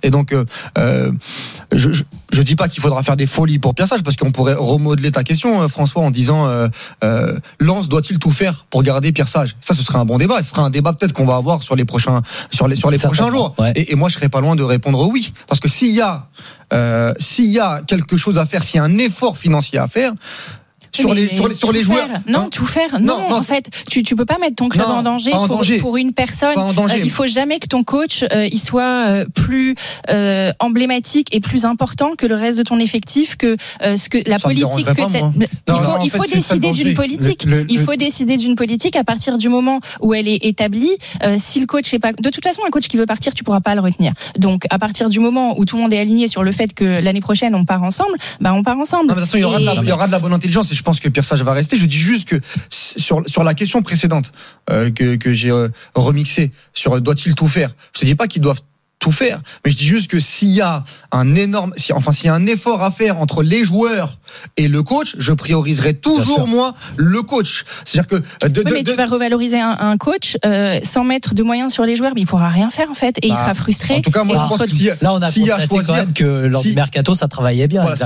Et donc, je dis pas qu'il faudra faire des folies pour Pierre Sage, parce qu'on pourrait remodeler ta question, François, en disant Lens doit-il tout faire pour garder Pierre Sage? Ça, ce serait un bon débat. Ce sera un débat peut-être qu'on va avoir sur les prochains jours. Ouais. Et moi, je serais pas loin de répondre oui, parce que s'il y a quelque chose à faire, s'il y a un effort financier à faire. Sur les joueurs. Non, tout faire. Non, en fait, tu peux pas mettre ton club en danger pour une personne. Il faut jamais que ton coach il soit plus emblématique et plus important que le reste de ton effectif, que la politique que il faut décider d'une politique. Il faut décider d'une politique à partir du moment où elle est établie. Si le coach est pas, de toute façon, un coach qui veut partir, tu pourras pas le retenir. Donc, à partir du moment où tout le monde est aligné sur le fait que l'année prochaine on part ensemble, on part ensemble. Non, mais de toute façon, il y aura de la bonne intelligence. Et je pense que Pierre Sage va rester. Je dis juste que sur la question précédente que j'ai remixée sur doit-il tout faire, je te dis pas qu'ils doivent tout faire, mais je dis juste que s'il y a un effort à faire entre les joueurs et le coach, je prioriserai toujours moi le coach. C'est-à-dire que mais tu vas revaloriser un coach sans mettre de moyens sur les joueurs, mais il pourra rien faire en fait, et il sera frustré. En tout cas, moi je pense que là on a constaté quand même que lors du mercato ça travaillait bien. Mais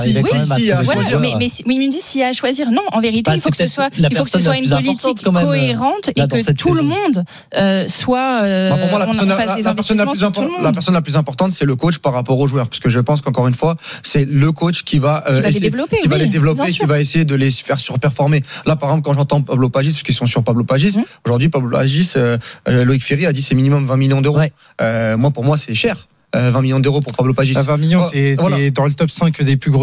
il me dit s'il y a à choisir. Non, en vérité, il faut que ce soit une politique cohérente et que tout le monde soit en face des investissements sur tout le monde. La plus importante, c'est le coach par rapport aux joueurs, parce que je pense qu'encore une fois, c'est le coach qui va les développer, qui va essayer de les faire surperformer. Là, par exemple, quand j'entends Pablo Pagis, parce qu'ils sont sur Pablo Pagis, aujourd'hui, Pablo Pagis, Loïc Ferry a dit c'est minimum 20 millions d'euros. Ouais. Pour moi, c'est cher. 20 millions d'euros pour Pablo Pagis. 20 millions, t'es dans le top 5 des plus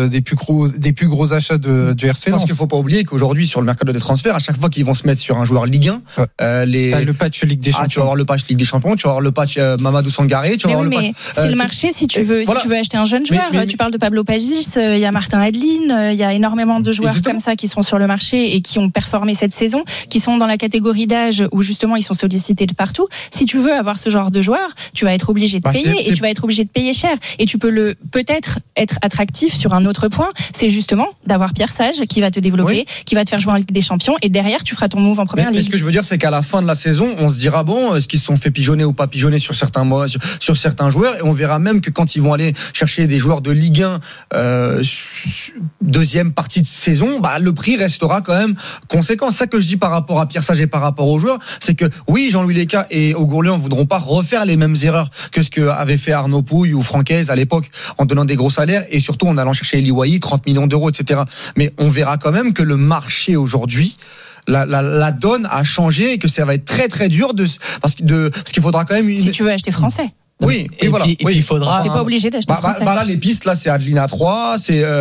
gros achats du RC Lens. Parce qu'il faut pas oublier qu'aujourd'hui, sur le mercato des transferts, à chaque fois qu'ils vont se mettre sur un joueur Ligue 1, t'as le patch Ligue des Champions. Tu vas avoir le patch Ligue des Champions, tu vas avoir le patch Mamadou Sangaré, tu vas avoir le patch. C'est le marché si tu veux acheter un jeune joueur. Tu parles de Pablo Pagis, il y a Martin Adeline, il y a énormément de joueurs comme ça qui sont sur le marché et qui ont performé cette saison, qui sont dans la catégorie d'âge où justement ils sont sollicités de partout. Si tu veux avoir ce genre de joueur, tu vas être obligé de payer et tu vas être obligé de payer cher. Et tu peux peut-être être attractif sur un autre point, c'est justement d'avoir Pierre Sage qui va te développer, qui va te faire jouer en Ligue des Champions, et derrière tu feras ton move en première ligue. Mais ce que je veux dire, c'est qu'à la fin de la saison, on se dira est-ce qu'ils se sont fait pigeonner ou pas pigeonner sur certains joueurs, et on verra même que quand ils vont aller chercher des joueurs de Ligue 1 deuxième partie de saison, le prix restera quand même conséquent. C'est ça que je dis par rapport à Pierre Sage et par rapport aux joueurs, c'est que oui, Jean-Louis Léca et Augourlian voudront pas refaire les mêmes erreurs que ce que avait fait Arnaud Pouille ou Francaise à l'époque, en donnant des gros salaires et surtout en allant chercher Eli Wahi, 30 millions d'euros, etc. Mais on verra quand même que le marché aujourd'hui, la donne a changé, et que ça va être très très dur parce qu'il faudra quand même si tu veux acheter français. Oui, et voilà. Puis il faudra. T'es pas obligé d'acheter français. Là, les pistes, là, c'est Adeline à 3,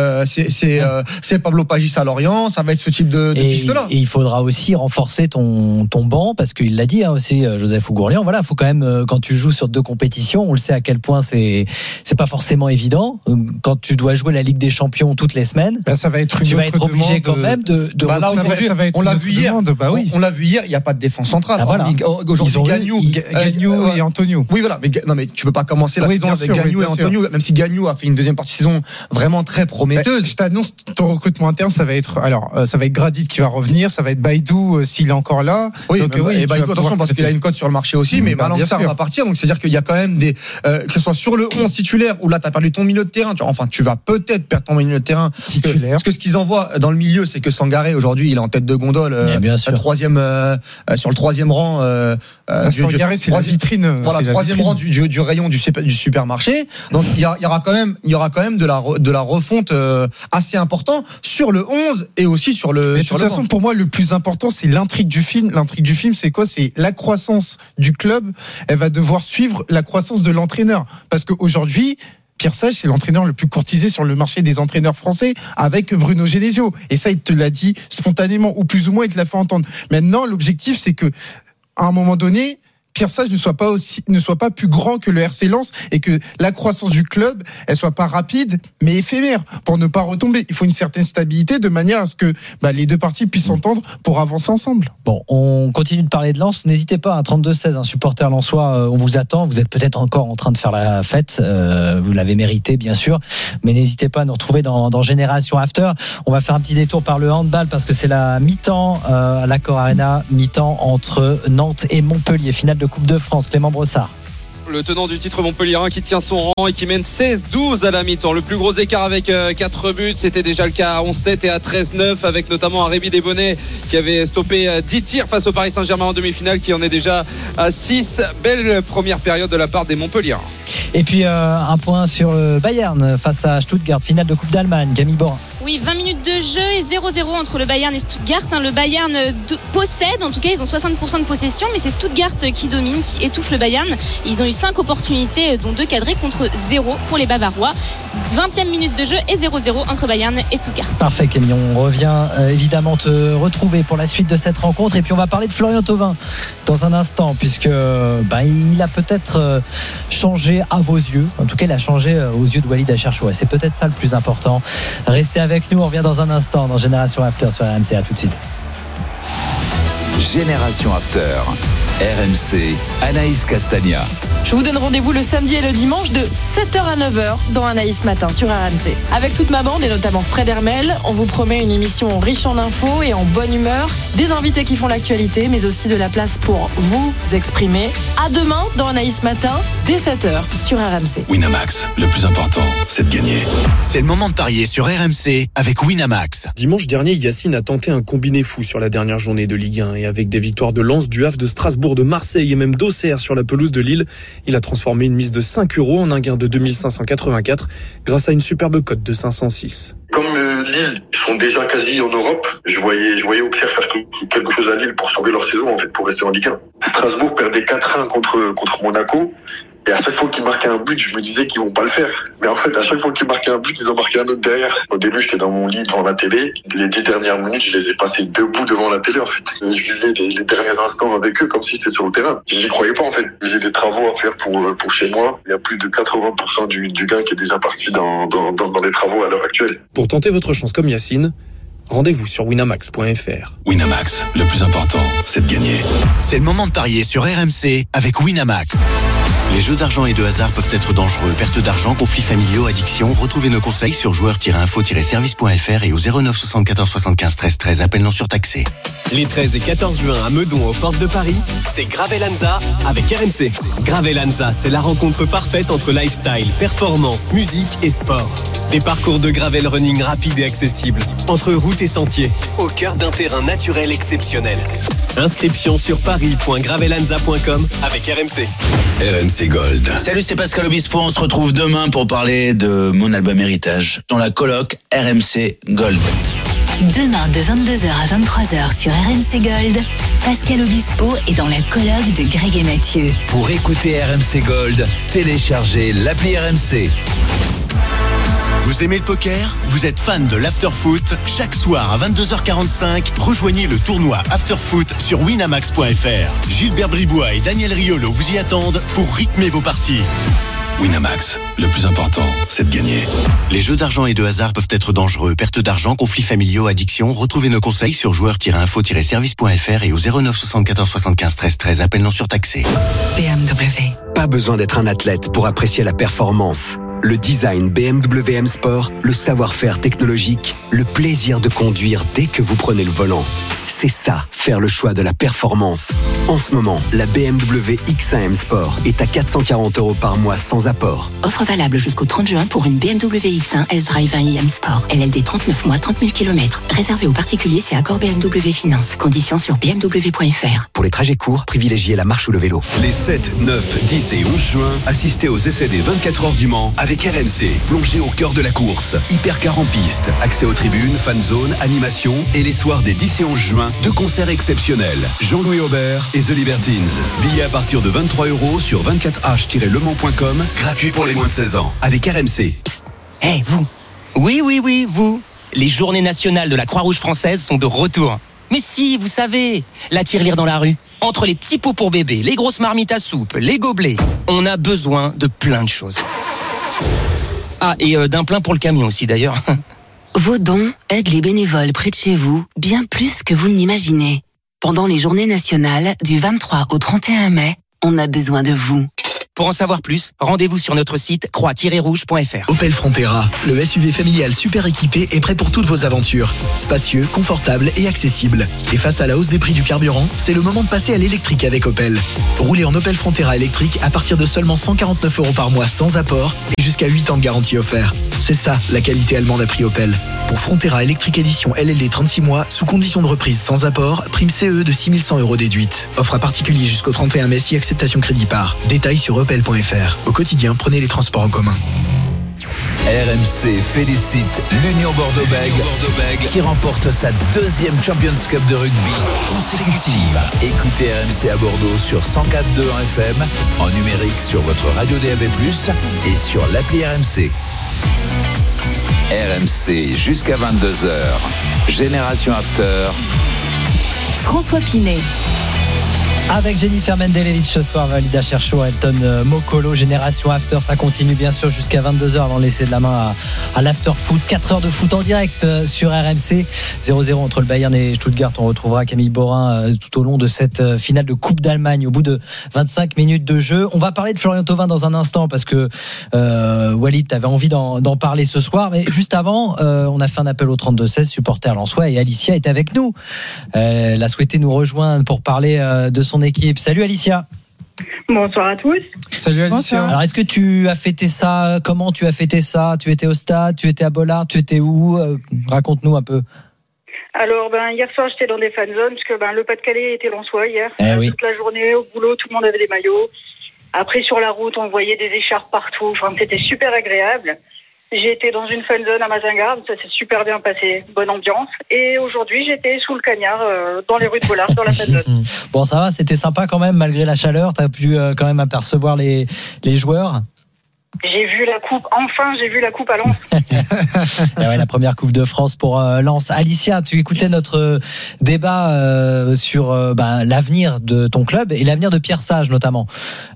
c'est Pablo Pagis à Lorient, ça va être ce type de pistes-là. Et il faudra aussi renforcer ton banc, parce qu'il l'a dit aussi, Joseph Ougourlian. Voilà, faut quand même, quand tu joues sur 2 compétitions, on le sait à quel point c'est pas forcément évident. Quand tu dois jouer la Ligue des Champions toutes les semaines, ça va être tu vas être obligé quand même de. On l'a vu hier. On l'a vu hier. Il n'y a pas de défense centrale. Aujourd'hui, Gagnou et Antonio. Oui, voilà. Mais tu peux pas commencer la saison avec Gagnou et Antonio, même si Gagnou a fait une deuxième partie de saison vraiment très prometteuse. Je t'annonce, ton recrutement interne, ça va être Gradit qui va revenir, ça va être Baïdou s'il est encore là. Et Baïdou, attention, parce qu'il a une cote sur le marché aussi, mais Malang Sarr va partir, donc c'est-à-dire qu'il y a quand même que ce soit sur le 11 titulaire, où là t'as perdu ton milieu de terrain, tu vas peut-être perdre ton milieu de terrain titulaire. Parce que ce qu'ils envoient dans le milieu, c'est que Sangaré aujourd'hui, il est en tête de gondole, sur le troisième rang. Sangaré, c'est la vitrine. Voilà, troisième rang du rayon du supermarché. Donc il y aura quand même de la refonte assez important sur le 11 et aussi sur le. Mais de toute façon, pour moi, le plus important, c'est l'intrigue du film. L'intrigue du film, c'est quoi? C'est la croissance du club. Elle va devoir suivre la croissance de l'entraîneur, parce qu'aujourd'hui, Pierre Sage, c'est l'entraîneur le plus courtisé sur le marché des entraîneurs français, avec Bruno Genesio. Et ça, il te l'a dit spontanément, ou plus ou moins, il te l'a fait entendre. Maintenant, l'objectif, c'est que, à un moment donné, Pierre Sage ne soit pas plus grand que le RC Lens, et que la croissance du club, elle soit pas rapide, mais éphémère, pour ne pas retomber. Il faut une certaine stabilité, de manière à ce que les 2 parties puissent s'entendre pour avancer ensemble. Bon, on continue de parler de Lens. N'hésitez pas, 32-16, un supporter lensois, on vous attend. Vous êtes peut-être encore en train de faire la fête, vous l'avez mérité, bien sûr, mais n'hésitez pas à nous retrouver dans Génération After. On va faire un petit détour par le handball, parce que c'est la mi-temps à l'Accor Arena, mi-temps entre Nantes et Montpellier, finale de Coupe de France. Clément Brossard. le tenant du titre montpelliérain qui tient son rang et qui mène 16-12 à la mi-temps. Le plus gros écart avec 4 buts, c'était déjà le cas à 11-7 et à 13-9 avec notamment un Rémi Desbonnets qui avait stoppé 10 tirs face au Paris Saint-Germain en demi-finale, qui en est déjà à 6. Belle première période de la part des Montpelliérains. Et puis un point sur le Bayern face à Stuttgart, finale de Coupe d'Allemagne. Camille Borin. Oui, 20 minutes de jeu et 0-0 entre le Bayern et Stuttgart. Le Bayern possède, en tout cas ils ont 60% de possession, mais c'est Stuttgart qui domine, qui étouffe le Bayern. Ils ont eu 5 opportunités, dont 2 cadrées, contre 0 pour les Bavarois. 20e minute de jeu et 0-0 entre Bayern et Stuttgart. Parfait Camille, on revient évidemment te retrouver pour la suite de cette rencontre. Et puis on va parler de Florian Thauvin dans un instant, puisque il a peut-être changé à vos yeux. En tout cas il a changé aux yeux de Walid Acharchoua. C'est peut-être ça le plus important. Restez avec nous, on revient dans un instant dans Génération After sur RMC. À tout de suite. Génération After, RMC, Anaïs Castagna. Je vous donne rendez-vous le samedi et le dimanche de 7h à 9h dans Anaïs Matin sur RMC. Avec toute ma bande et notamment Fred Hermel, on vous promet une émission riche en infos et en bonne humeur, des invités qui font l'actualité, mais aussi de la place pour vous exprimer. À demain dans Anaïs Matin, dès 7h sur RMC. Winamax, le plus important, c'est de gagner. C'est le moment de parier sur RMC avec Winamax. Dimanche dernier, Yacine a tenté un combiné fou sur la dernière journée de Ligue 1 et avec des victoires de Lens, du Havre, de Strasbourg, de Marseille et même d'Auxerre sur la pelouse de Lille, il a transformé une mise de 5 € en un gain de 2584 grâce à une superbe cote de 506. Comme Lille, ils sont déjà quasi en Europe, je voyais Auxerre faire quelque chose à Lille pour sauver leur saison, en fait, pour rester en Ligue 1. Strasbourg perdait 4-1 contre Monaco. Et à chaque fois qu'ils marquaient un but, je me disais qu'ils vont pas le faire. Mais en fait, à chaque fois qu'ils marquaient un but, ils ont marqué un autre derrière. Au début, j'étais dans mon lit devant la télé. Les 10 dernières minutes, je les ai passées debout devant la télé, en fait. Je vivais les derniers instants avec eux comme si j'étais sur le terrain. J'y croyais pas, en fait. J'ai des travaux à faire pour chez moi. Il y a plus de 80% du gain qui est déjà parti dans les travaux à l'heure actuelle. Pour tenter votre chance comme Yacine, rendez-vous sur winamax.fr. Winamax, le plus important, c'est de gagner. C'est le moment de parier sur RMC avec Winamax. Les jeux d'argent et de hasard peuvent être dangereux. Perte d'argent, conflits familiaux, addiction. Retrouvez nos conseils sur joueurs-info-service.fr et au 09 74 75 13 13. Appel non surtaxé. Les 13 et 14 juin à Meudon, aux portes de Paris, c'est Gravelanza avec RMC. Gravelanza, c'est la rencontre parfaite entre lifestyle, performance, musique et sport. Des parcours de gravel running rapides et accessibles, entre routes et sentiers, au cœur d'un terrain naturel exceptionnel. Inscription sur paris.gravelanza.com avec RMC. RMC Gold. Salut, c'est Pascal Obispo. On se retrouve demain pour parler de mon album Héritage dans la coloc RMC Gold. Demain de 22h à 23h sur RMC Gold, Pascal Obispo est dans la coloc de Greg et Mathieu. Pour écouter RMC Gold, téléchargez l'appli RMC. Vous aimez le poker ? Vous êtes fan de l'afterfoot ? Chaque soir à 22h45, rejoignez le tournoi Afterfoot sur winamax.fr. Gilbert Bribois et Daniel Riolo vous y attendent pour rythmer vos parties. Winamax, le plus important, c'est de gagner. Les jeux d'argent et de hasard peuvent être dangereux. Perte d'argent, conflits familiaux, addiction. Retrouvez nos conseils sur joueurs-info-service.fr et au 09 74 75 13 13. Appel non surtaxé. BMW. Pas besoin d'être un athlète pour apprécier la performance. Le design BMW M Sport, le savoir-faire technologique, le plaisir de conduire dès que vous prenez le volant. C'est ça, faire le choix de la performance. En ce moment, la BMW X1 M Sport est à 440 € par mois sans apport. Offre valable jusqu'au 30 juin pour une BMW X1 S-Drive 1i M Sport. LLD 39 mois, 30 000 km. Réservé aux particuliers, c'est accord BMW Finance. Conditions sur bmw.fr. Pour les trajets courts, privilégiez la marche ou le vélo. Les 7, 9, 10 et 11 juin, assistez aux essais des 24 heures du Mans avec RMC. Plongez au cœur de la course. Hypercar en piste. Accès aux tribunes, fan zone, animation. Et les soirs des 10 et 11 juin, deux concerts exceptionnels. Jean-Louis Aubert et The Libertines. Billets à partir de 23 € sur 24h-lemans.com. Gratuit pour les moins de 16 ans. Avec RMC. Hey, vous. Oui, vous. Les journées nationales de la Croix-Rouge française sont de retour. Mais si, vous savez, la tirelire dans la rue. Entre les petits pots pour bébé, les grosses marmites à soupe, les gobelets, on a besoin de plein de choses. Ah, et d'un plein pour le camion aussi d'ailleurs. Vos dons aident les bénévoles près de chez vous bien plus que vous ne l'imaginez. Pendant les journées nationales du 23 au 31 mai, on a besoin de vous. Pour en savoir plus, rendez-vous sur notre site croix-rouge.fr. Opel Frontera, le SUV familial super équipé est prêt pour toutes vos aventures. Spacieux, confortable et accessible. Et face à la hausse des prix du carburant, c'est le moment de passer à l'électrique avec Opel. Roulez en Opel Frontera électrique à partir de seulement 149 € par mois sans apport et jusqu'à 8 ans de garantie offert. C'est ça, la qualité allemande à prix Opel. Pour Frontera électrique édition LLD 36 mois, sous condition de reprise sans apport, prime CE de 6 100 € déduite. Offre à particulier jusqu'au 31 mai si acceptation crédit par. Détails sur opel.fr. Au quotidien, prenez les transports en commun. RMC félicite l'Union Bordeaux-Bègles qui remporte sa 2e Champions Cup de rugby consécutive. Écoutez RMC à Bordeaux sur 104.2 FM, en numérique sur votre radio DAB+, et sur l'appli RMC. RMC jusqu'à 22h. Génération After. François Pinet. Avec Jennifer Mendelevic ce soir, Valida Cherchou, Elton Mokolo, Génération After, ça continue bien sûr jusqu'à 22h avant de laisser de la main à l'After Foot. 4 heures de foot en direct sur RMC. 0-0 entre le Bayern et Stuttgart. On retrouvera Camille Borin tout au long de cette finale de Coupe d'Allemagne au bout de 25 minutes de jeu. On va parler de Florian Thauvin dans un instant parce que Walid, t'avais envie d'en parler ce soir. Mais juste avant, on a fait un appel au 32-16, supporter lensois, et Alicia est avec nous. Elle a souhaité nous rejoindre pour parler de son équipe. Salut Alicia. Bonsoir à tous. Salut Alicia. Bonsoir. Alors est-ce que tu as fêté ça? Comment tu as fêté ça? Tu étais au stade? Tu étais à Bollard? Tu étais où? Raconte-nous un peu. Alors hier soir j'étais dans des fan zones parce que le Pas-de-Calais était lensois hier. Oui. Toute la journée au boulot, tout le monde avait des maillots. Après sur la route on voyait des écharpes partout. Enfin c'était super agréable. J'ai été dans une fan zone à Mazingarbe, ça s'est super bien passé, bonne ambiance. Et aujourd'hui, j'étais sous le cagnard, dans les rues de Bollard, dans la fan zone. Bon, ça va, c'était sympa quand même, malgré la chaleur. T'as pu quand même apercevoir les joueurs. J'ai vu la coupe, enfin j'ai vu la coupe à Lens. Et ouais, la première Coupe de France pour Lens. Alicia, tu écoutais notre débat sur l'avenir de ton club et l'avenir de Pierre Sage notamment.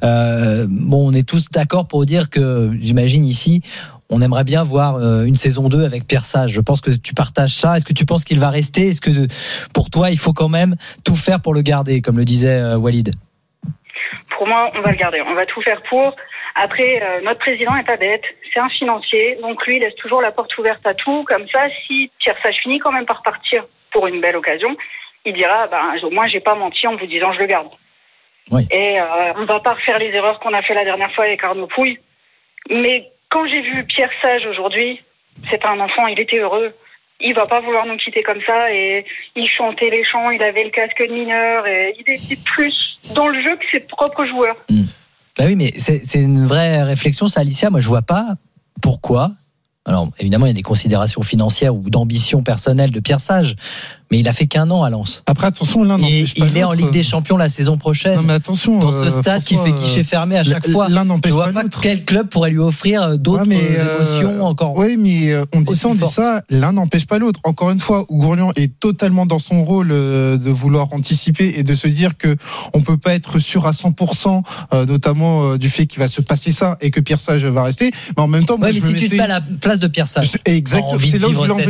On est tous d'accord pour dire que, j'imagine ici, on aimerait bien voir une saison 2 avec Pierre Sage. Je pense que tu partages ça. Est-ce que tu penses qu'il va rester? Est-ce que pour toi, il faut quand même tout faire pour le garder, comme le disait Walid? Pour moi, on va le garder. On va tout faire pour. Après, notre président est pas bête. C'est un financier. Donc lui, il laisse toujours la porte ouverte à tout. Comme ça, si Pierre Sage finit quand même par partir pour une belle occasion, il dira, moi, j'ai pas menti en vous disant je le garde. Oui. Et on va pas refaire les erreurs qu'on a fait la dernière fois avec Arnaud Pouille. Mais quand j'ai vu Pierre Sage aujourd'hui, c'est un enfant, il était heureux. Il va pas vouloir nous quitter comme ça, et il chantait les chants, il avait le casque de mineur, et il était plus dans le jeu que ses propres joueurs. Bah oui, mais c'est une vraie réflexion, ça, Alicia. Moi, je vois pas pourquoi. Alors, évidemment, il y a des considérations financières ou d'ambition personnelle de Pierre Sage, mais il a fait qu'un an à Lens. Après, attention, l'un n'empêche pas l'autre. Il est en Ligue des Champions la saison prochaine. Non, mais attention, dans ce stade qui fait guichet fermé à chaque fois. L'un n'empêche je vois pas l'autre. Quel club pourrait lui offrir d'autres émotions encore. Oui, mais on dit ça, l'un n'empêche pas l'autre. Encore une fois, Gourlian est totalement dans son rôle de vouloir anticiper et de se dire que on peut pas être sûr à 100%, notamment du fait qu'il va se passer ça et que Pierre Sage va rester. Mais en même temps, mais si tu te mets à la place de Pierre Sage, exactement, c'est là où je voulais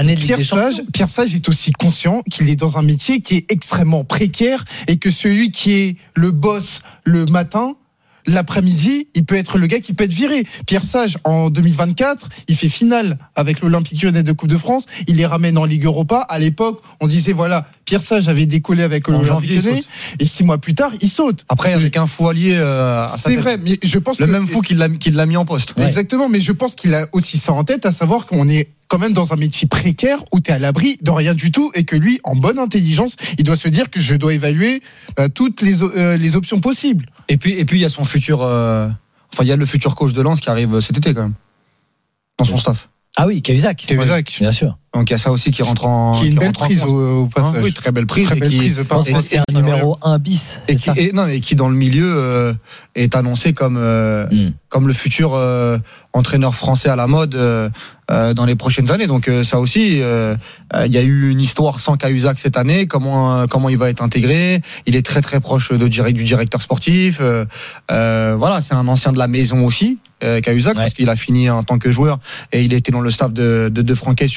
en Pierre Sage est aussi conscient qu'il est dans un métier qui est extrêmement précaire et que celui qui est le boss le matin, l'après-midi, il peut être le gars qui peut être viré. Pierre Sage, en 2024, il fait finale avec l'Olympique Lyonnais de Coupe de France. Il les ramène en Ligue Europa. À l'époque, on disait, voilà, Pierre Sage avait décollé avec l'Olympique Lyonnais. Et 6 mois plus tard, il saute. Après, avec un fou allié c'est vrai, mais je pense le même fou qui l'a mis en poste. Exactement, mais je pense qu'il a aussi ça en tête, à savoir qu'on est quand même dans un métier précaire où tu es à l'abri de rien du tout et que lui, en bonne intelligence, il doit se dire que je dois évaluer toutes les options possibles. Et puis il y a son futur, il y a le futur coach de Lens qui arrive cet été quand même dans son staff. Ah oui, Cahuzac, bien sûr. Donc il y a ça aussi qui rentre en. Qui est une belle prise au passage. Oui, très belle prise. Très belle prise. Je pense que c'est un numéro 1 bis. Et qui dans le milieu est annoncé comme le futur entraîneur français à la mode dans les prochaines années. Donc ça aussi, il y a eu une histoire sans Cahuzac cette année. Comment il va être intégré? Il est très très proche du directeur sportif. Voilà, c'est un ancien de la maison aussi, Cahuzac, parce qu'il a fini en tant que joueur et il était dans le staff de Franquet sur les premières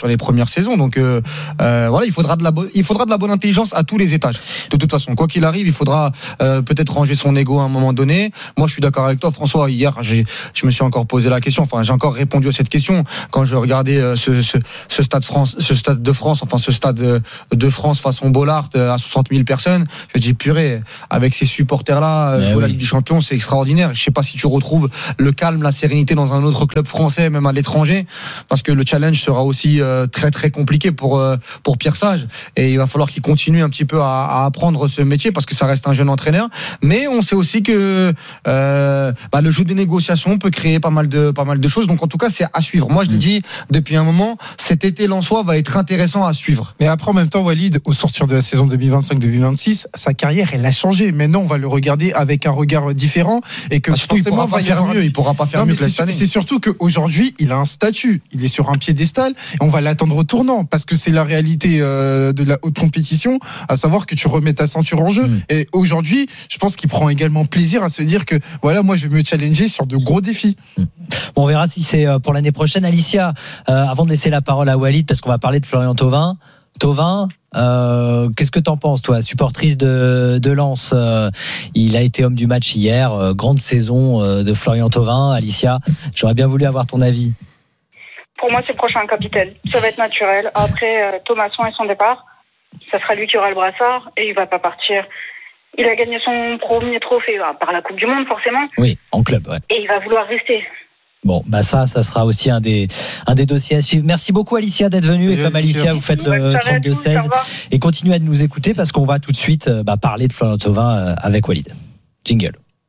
première saison. Donc voilà, il faudra de la bonne intelligence à tous les étages. De toute façon, quoi qu'il arrive, il faudra peut-être ranger son ego à un moment donné. Moi, je suis d'accord avec toi, François. Hier, je me suis encore posé la question. Enfin, j'ai encore répondu à cette question quand je regardais ce stade de France, enfin ce stade de France façon Bollaert à 60 000 personnes. Je me dis purée, avec ces supporters-là, jouer la Ligue des Champions, c'est extraordinaire. Je sais pas si tu retrouves le calme, la sérénité dans un autre club français, même à l'étranger, parce que le challenge sera aussi très très compliqué pour Pierre Sage, et il va falloir qu'il continue un petit peu à apprendre ce métier, parce que ça reste un jeune entraîneur. Mais on sait aussi que le jeu des négociations peut créer pas mal de choses. Donc en tout cas, c'est à suivre. Moi, je l'ai dit depuis un moment, cet été lensois va être intéressant à suivre. Mais après, en même temps, Walid, au sortir de la saison 2025-2026, sa carrière, elle a changé. Maintenant, on va le regarder avec un regard différent, et que forcément, il pourra pas faire mieux que cette année. C'est surtout qu'aujourd'hui, il a un statut. Il est sur un piédestal, et on va l'attendre au tournant, parce que c'est la réalité de la haute compétition, à savoir que tu remets ta ceinture en jeu. Et aujourd'hui, je pense qu'il prend également plaisir à se dire que voilà, moi, je vais me challenger sur de gros défis. Bon, on verra si c'est pour l'année prochaine. Alicia, avant de laisser la parole à Walid, parce qu'on va parler de Florian Thauvin. Qu'est-ce que t'en penses, toi, supportrice de Lens? Il a été homme du match hier. Grande saison de Florian Thauvin. Alicia, j'aurais bien voulu avoir ton avis. Pour moi, c'est le prochain capitaine. Ça va être naturel. Après Thomasson et son départ, ça sera lui qui aura le brassard, et il va pas partir. Il a gagné son premier trophée par la Coupe du Monde, forcément. Oui, en club, ouais. Et il va vouloir rester. Bon, ça sera aussi un des dossiers à suivre. Merci beaucoup, Alicia, d'être venue. Et comme Alicia, vous faites le 32-16 et continuez à nous écouter, parce qu'on va tout de suite parler de Florian Thauvin avec Walid. Jingle.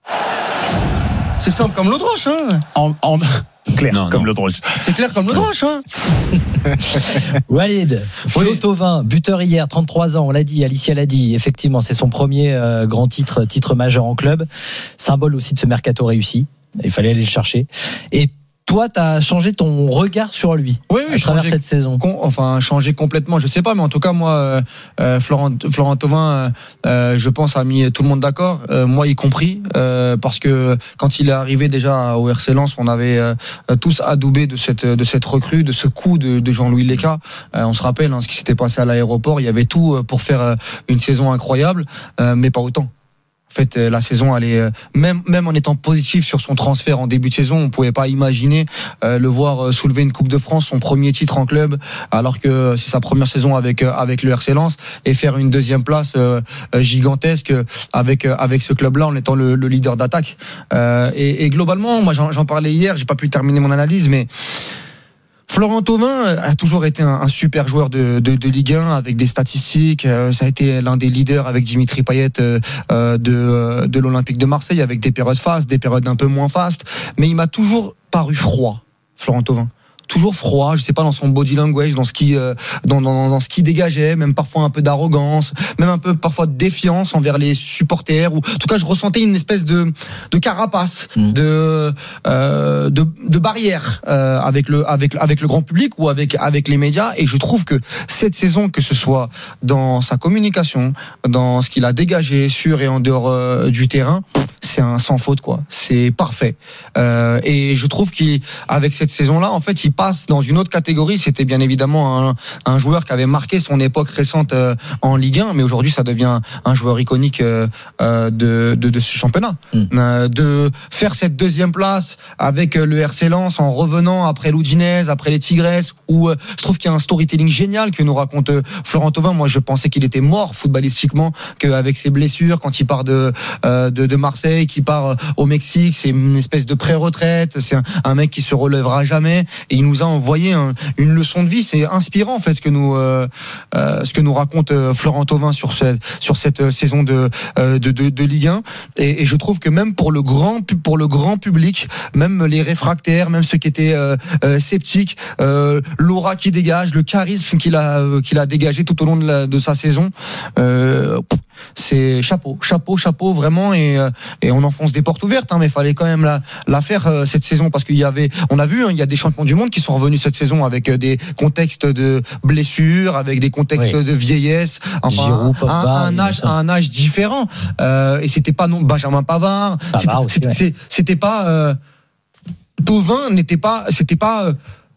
C'est simple comme l'eau de roche, hein. Clair comme l'eau de roche. C'est clair comme l'eau de roche, hein. Walid, Florian Thauvin, buteur hier, 33 ans, on l'a dit, Alicia l'a dit. Effectivement, c'est son premier grand titre majeur en club. Symbole aussi de ce mercato réussi. Il fallait aller le chercher. Et toi, tu as changé ton regard sur lui à travers cette saison. Changé complètement, je sais pas, mais en tout cas, moi, Florian Thauvin, je pense, a mis tout le monde d'accord, moi y compris, parce que quand il est arrivé déjà au RC Lens, on avait tous adoubé de cette recrue, de ce coup de Jean-Louis Léca. On se rappelle ce qui s'était passé à l'aéroport, il y avait tout pour faire une saison incroyable, mais pas autant. En fait, la saison, elle est même en étant positif sur son transfert en début de saison, on pouvait pas imaginer le voir soulever une Coupe de France, son premier titre en club, alors que c'est sa première saison avec le RC Lens, et faire une deuxième place gigantesque avec ce club-là en étant le leader d'attaque. Et globalement, moi j'en parlais hier, j'ai pas pu terminer mon analyse, mais Florian Thauvin a toujours été un super joueur de Ligue 1 avec des statistiques. Ça a été l'un des leaders avec Dimitri Payet de l'Olympique de Marseille, avec des périodes fastes, des périodes un peu moins fastes. Mais il m'a toujours paru froid, Florian Thauvin. Toujours froid, je sais pas, dans son body language, dans ce qui dégageait, même parfois un peu d'arrogance, même un peu parfois de défiance envers les supporters, ou en tout cas je ressentais une espèce de carapace, de barrière avec le grand public ou avec les médias. Et je trouve que cette saison, que ce soit dans sa communication, dans ce qu'il a dégagé sur et en dehors du terrain, c'est un sans faute, quoi. C'est parfait. Et je trouve qu'avec cette saison-là, en fait, il passe dans une autre catégorie. C'était bien évidemment un joueur qui avait marqué son époque récente en Ligue 1, mais aujourd'hui, ça devient un joueur iconique de ce championnat. De faire cette deuxième place avec le RC Lens en revenant après l'Udinese, après les Tigresses, où je trouve qu'il y a un storytelling génial que nous raconte Florian Thauvin. Moi, je pensais qu'il était mort footballistiquement, qu'avec ses blessures, quand il part de Marseille, qui part au Mexique, c'est une espèce de pré-retraite, c'est un mec qui se relèvera jamais, et il nous a envoyé une leçon de vie. C'est inspirant, en fait, ce que nous raconte Florian Thauvin sur cette saison de Ligue 1, et je trouve que même pour le grand public, même les réfractaires, même ceux qui étaient sceptiques, l'aura qui dégage, le charisme qu'il a dégagé tout au long de sa saison, c'est chapeau vraiment, et on enfonce des portes ouvertes, mais il fallait quand même la faire cette saison, parce on a vu, il y a des champions du monde qui sont revenus cette saison avec des contextes de blessures, avec des contextes de vieillesse, enfin un âge différent, et c'était pas Benjamin Pavard, c'était pas Thauvin, c'était pas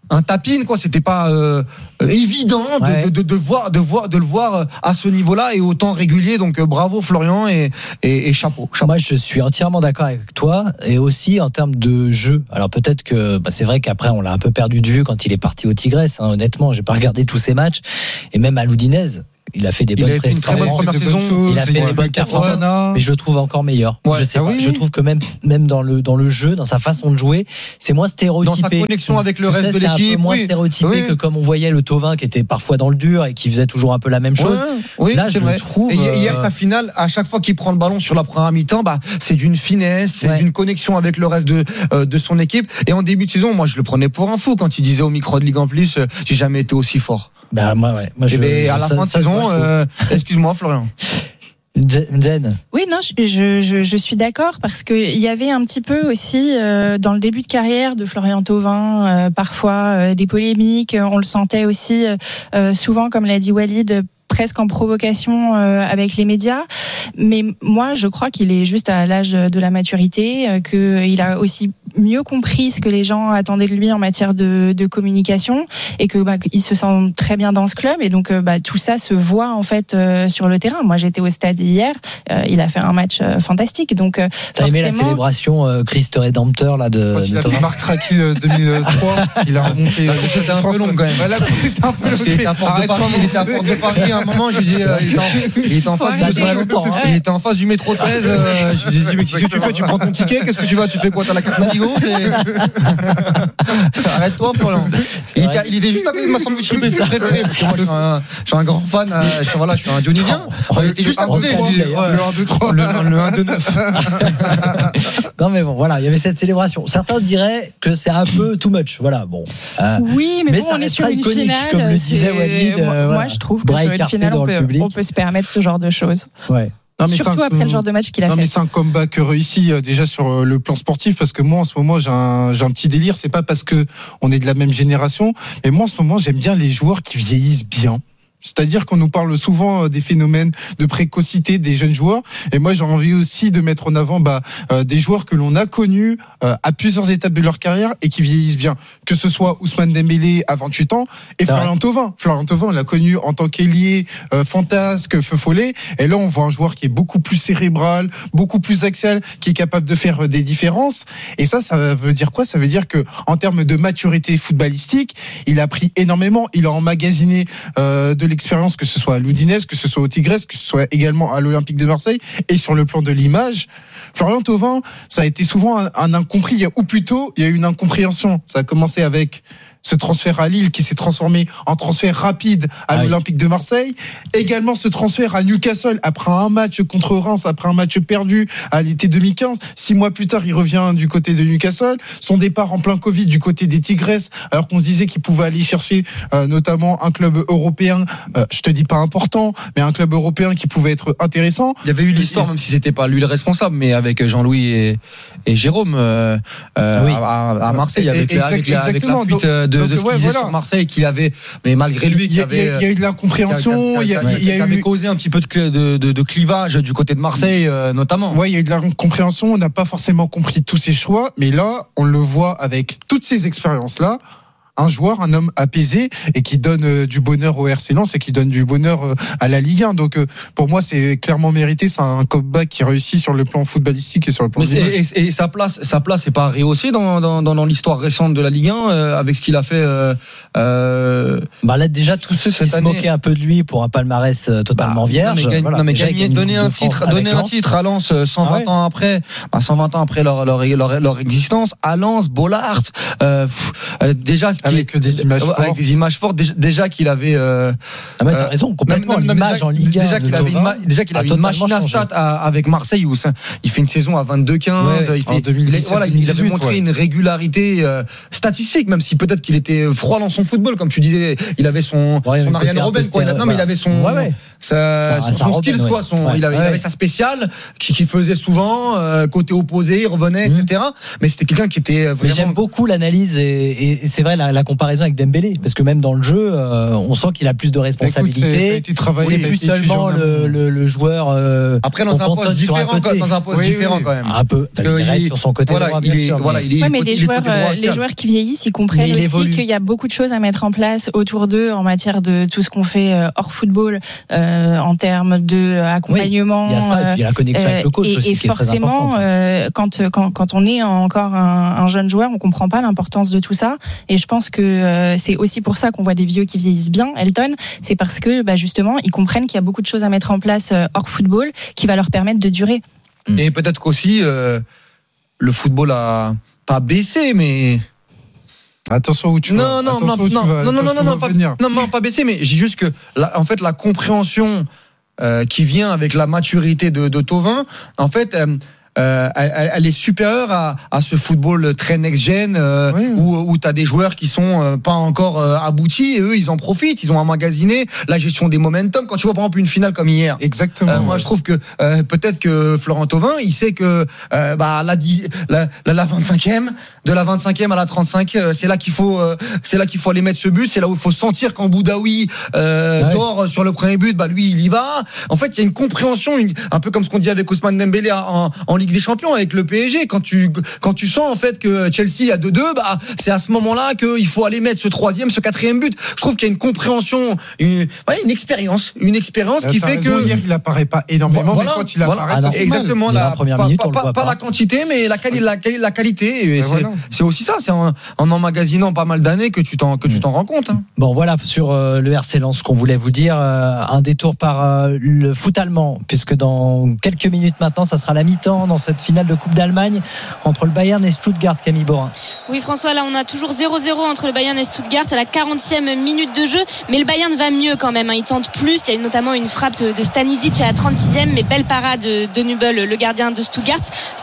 un tap-in, quoi. C'était pas évident de le voir à ce niveau-là et autant régulier. Donc bravo Florian et chapeau. Moi, je suis entièrement d'accord avec toi, et aussi en termes de jeu. Alors peut-être que c'est vrai qu'après on l'a un peu perdu de vue quand il est parti au Tigresse. Honnêtement, j'ai pas regardé tous ses matchs, et même à l'Udinese. Il a fait des bonnes une très bonne première saison. Il a fait des bonnes performances, mais je le trouve encore meilleur. Ouais, je trouve que même dans le jeu, dans sa façon de jouer, c'est moins stéréotypé. Dans sa connexion avec le reste de l'équipe, c'est un peu moins stéréotypé que comme on voyait le Thauvin qui était parfois dans le dur et qui faisait toujours un peu la même chose. Oui, là, c'est je vrai. trouve. Et hier, sa finale, à chaque fois qu'il prend le ballon sur la première mi-temps, c'est d'une finesse, c'est d'une connexion avec le reste de son équipe. Et en début de saison, moi, je le prenais pour un fou quand il disait au micro de Ligue en Plus, j'ai jamais été aussi fort. Moi, à la fin de saison, excuse-moi, Florian. Jen. Oui, non, je suis d'accord, parce qu'il y avait un petit peu aussi dans le début de carrière de Florian Thauvin parfois des polémiques. On le sentait aussi souvent, comme l'a dit Walid, presque en provocation avec les médias. Mais moi, je crois qu'il est juste à l'âge de la maturité, qu'il a aussi mieux compris ce que les gens attendaient de lui en matière de communication, et que il se sent très bien dans ce club, et donc tout ça se voit en fait sur le terrain. Moi, j'étais au stade hier, il a fait un match fantastique. Donc t'as aimé la célébration Christ Rédempteur là de quand il a fait Marc Raki 2003, il a remonté. C'était un peu long quand même. C'était un peu long. Il était à Porte de Paris à un moment. Je dis, il était en face du métro 13. Je dis, mais qu'est-ce que tu fais? Tu prends ton ticket? Qu'est-ce que tu vas? Tu fais quoi? T'as la carte Navigo? Arrête-toi, Florian. Il était juste à côté de ma sandwicherie préférée. Moi, je suis un grand fan. Je suis un dionysien. Il était juste à côté. Le 1-2-3. Le 1-2-9. Non, mais bon, voilà, il y avait cette célébration. Certains diraient que c'est un peu too much. Voilà, bon. Oui, mais bon, ça on est sur restera une iconique, finale. comme le disait Walid. Moi, je trouve que sur une finale, on peut se permettre ce genre de choses. Ouais. Non, mais surtout après le genre de match qu'il a fait. Mais c'est un comeback réussi déjà sur le plan sportif, parce que moi en ce moment j'ai un petit délire. C'est pas parce que on est de la même génération, mais moi en ce moment j'aime bien les joueurs qui vieillissent bien. C'est-à-dire qu'on nous parle souvent des phénomènes de précocité des jeunes joueurs, et moi j'ai envie aussi de mettre en avant des joueurs que l'on a connus à plusieurs étapes de leur carrière et qui vieillissent bien, que ce soit Ousmane Dembélé à 28 ans et Florian Thauvin. Florian Thauvin, on l'a connu en tant qu'ailier fantasque, feu follet, et là on voit un joueur qui est beaucoup plus cérébral, beaucoup plus axial, qui est capable de faire des différences. Et ça veut dire quoi? Ça veut dire que en termes de maturité footballistique, il a pris énormément, il a emmagasiné de l'expérience, que ce soit à l'Udinese, que ce soit au Tigresse, que ce soit également à l'Olympique de Marseille. Et sur le plan de l'image, Florian Thauvin, ça a été souvent un incompris, ou plutôt il y a eu une incompréhension. Ça a commencé avec ce transfert à Lille qui s'est transformé en transfert rapide à l'Olympique de Marseille. Également ce transfert à Newcastle après un match contre Reims, après un match perdu à l'été 2015. 6 mois plus tard, il revient du côté de Newcastle. Son départ en plein Covid du côté des Tigresses, alors qu'on se disait qu'il pouvait aller chercher notamment un club européen, je te dis pas important, mais un club européen qui pouvait être intéressant. Il y avait eu l'histoire, même si c'était pas lui le responsable, mais avec Jean-Louis et Jérôme à Marseille, avec la fuite de ce qu'il disait sur Marseille, qu'il avait, mais malgré lui, il y a eu de l'incompréhension, il y avait causé un petit peu de clivage du côté de Marseille, notamment. Ouais, il y a eu de l'incompréhension, on n'a pas forcément compris tous ses choix, mais là, on le voit avec toutes ces expériences-là. Un joueur, un homme apaisé et qui donne du bonheur au RC Lens et qui donne du bonheur à la Ligue 1. Donc pour moi, c'est clairement mérité. C'est un comeback qui réussit sur le plan footballistique et sur le plan. Et sa place est pas rehaussée dans l'histoire récente de la Ligue 1 avec ce qu'il a fait. Là déjà tous ceux qui se moquaient un peu de lui pour un palmarès totalement vierge. Donner un titre à Lens 120 ans après, 120 ans après leur existence, à Lens, Bollard, déjà. Avec des images fortes. Déjà qu'il avait. T'as raison, complètement. L'image en Ligue 1. Déjà qu'il avait une machine à stats avec Marseille où il fait une saison à 22-15. Il avait montré une régularité statistique, même si peut-être qu'il était froid dans son football, comme tu disais. Il avait son Ariane Robben. Non, mais il avait son skills, quoi. Il avait sa spéciale qui faisait souvent côté opposé, il revenait, etc. Mais c'était quelqu'un qui était vraiment. Mais j'aime beaucoup l'analyse et c'est vrai la la comparaison avec Dembélé, parce que même dans le jeu, on sent qu'il a plus de responsabilités. C'est plus seulement le joueur. Après, dans un poste différent quand même. Un peu. Il reste sur son côté droit, bien sûr. Mais les joueurs qui vieillissent, ils comprennent aussi qu'il y a beaucoup de choses à mettre en place autour d'eux en matière de tout ce qu'on fait hors football, en termes de accompagnement. Il y a ça, et puis la connexion avec le coach aussi, qui est très importante. Quand on est encore un jeune joueur, on comprend pas l'importance de tout ça. Et je pense que c'est aussi pour ça qu'on voit des vieux qui vieillissent bien. Elton, c'est parce que justement, ils comprennent qu'il y a beaucoup de choses à mettre en place hors football qui va leur permettre de durer. Et peut-être qu'aussi le football a pas baissé, mais attention où tu vas. Non, pas baissé, mais j'ai juste que en fait la compréhension qui vient avec la maturité de Thauvin, en fait. Elle est supérieure à ce football très next-gen où tu as des joueurs qui sont pas encore aboutis et eux ils en profitent, ils ont emmagasiné la gestion des momentum. Quand tu vois par exemple une finale comme hier, exactement. Moi je trouve que peut-être que Florent Thauvin il sait que la 25e, de la 25e à la 35, c'est là qu'il faut aller mettre ce but, c'est là où il faut sentir quand Boudaoui dort sur le premier but, lui il y va. En fait il y a une compréhension, un peu comme ce qu'on dit avec Ousmane Dembélé en Ligue des Champions avec le PSG, quand tu sens en fait que Chelsea a 2-2, c'est à ce moment-là qu'il faut aller mettre ce 3e, ce 4e but. Je trouve qu'il y a une compréhension, une expérience qui fait que hier il apparaît pas énormément, mais quand il apparaît, ça fait exactement la première minute, pas la quantité, mais la qualité. Et c'est aussi ça, c'est en emmagasinant pas mal d'années que tu t'en rends compte. Bon, voilà sur le RC Lens, ce qu'on voulait vous dire. Un détour par le foot allemand, puisque dans quelques minutes maintenant, ça sera la mi-temps dans cette finale de Coupe d'Allemagne entre le Bayern et Stuttgart. Camille Borin. Oui, François, là on a toujours 0-0 entre le Bayern et Stuttgart à la 40e minute de jeu, mais le Bayern va mieux quand même, il tente plus. Il y a notamment une frappe de Stanisic à la 36e, mais belle parade de Nübel, le gardien de Stuttgart,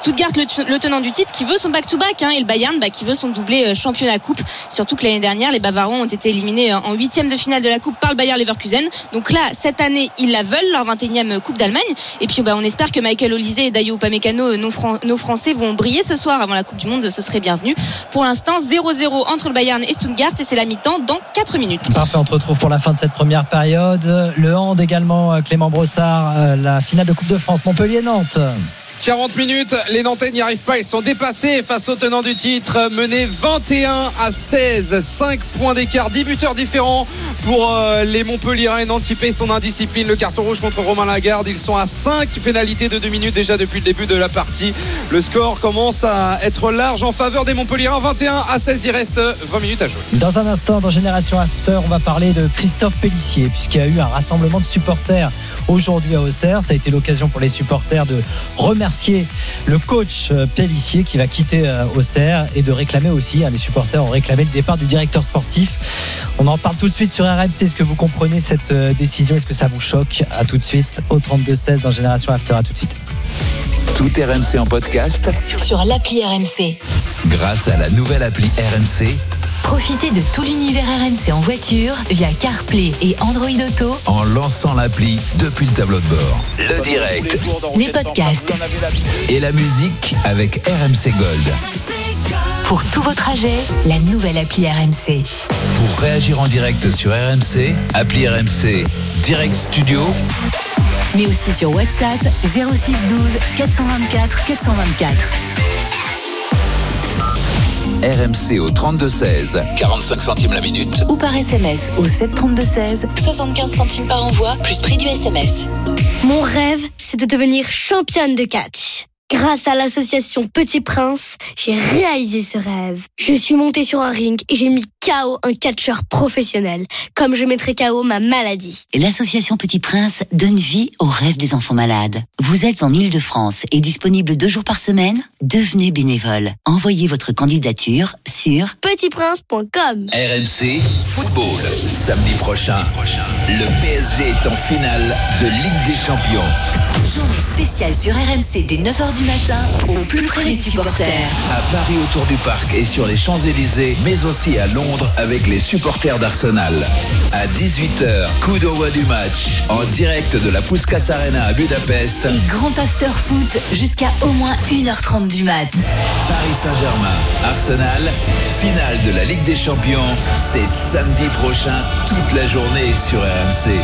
le tenant du titre, qui veut son back-to-back, et le Bayern qui veut son doublé championnat coupe, surtout que l'année dernière les Bavarois ont été éliminés en 8e de finale de la coupe par le Bayer Leverkusen. Donc là cette année ils la veulent, leur 21e Coupe d'Allemagne, et puis on espère que Michael Olise et Dayo Upamecano, nos Français, vont briller ce soir avant la Coupe du Monde, ce serait bienvenu. Pour l'instant 0-0 entre le Bayern et Stuttgart, et c'est la mi-temps dans 4 minutes. Parfait, on te retrouve pour la fin de cette première période. Le hand également, Clément Brossard, la finale de Coupe de France Montpellier-Nantes. 40 minutes, les Nantais n'y arrivent pas, ils sont dépassés face au tenant du titre, menés 21-16, 5 points d'écart, 10 buteurs différents pour les Montpelliérains, et Nantes qui paye son indiscipline, le carton rouge contre Romain Lagarde. Ils sont à 5 pénalités de 2 minutes déjà depuis le début de la partie. Le score commence à être large en faveur des Montpelliérains, 21-16, il reste 20 minutes à jouer. Dans un instant, dans Génération After, on va parler de Christophe Pélissier, puisqu'il y a eu un rassemblement de supporters aujourd'hui à Auxerre. Ça a été l'occasion pour les supporters de remercier le coach Pélissier qui va quitter Auxerre, et de réclamer aussi, les supporters ont réclamé le départ du directeur sportif. On en parle tout de suite sur RMC. Est-ce que vous comprenez cette décision? Est-ce que ça vous choque? À tout de suite au 32-16 dans Génération After. À tout de suite. Tout RMC en podcast sur l'appli RMC. Grâce à la nouvelle appli RMC. Profitez de tout l'univers RMC en voiture via CarPlay et Android Auto en lançant l'appli depuis le tableau de bord. Le direct, les podcasts et la musique avec RMC Gold. Pour tous vos trajets, la nouvelle appli RMC. Pour réagir en direct sur RMC, appli RMC Direct Studio. Mais aussi sur WhatsApp 06 12 424 424. RMC au 32-16, 45 centimes la minute. Ou par SMS au 732-16, 75 centimes par envoi, plus prix du SMS. Mon rêve, c'est de devenir championne de catch. Grâce à l'association Petit Prince, j'ai réalisé ce rêve. Je suis montée sur un ring et j'ai mis KO un catcheur professionnel, comme je mettrai KO ma maladie. L'association Petit Prince donne vie aux rêves des enfants malades. Vous êtes en Île-de-France et disponible 2 jours par semaine? Devenez bénévole. Envoyez votre candidature sur petitprince.com. RMC Football. Samedi prochain, le PSG est en finale de Ligue des Champions. Journée spéciale sur RMC dès 9h du matin, au plus près des supporters. À Paris autour du parc et sur les Champs-Élysées, mais aussi à Londres avec les supporters d'Arsenal. À 18h, coup d'envoi du match, en direct de la Puskás Arena à Budapest. Et grand after foot jusqu'à au moins 1h30 du mat. Paris Saint-Germain, Arsenal, finale de la Ligue des Champions. C'est samedi prochain, toute la journée sur RMC.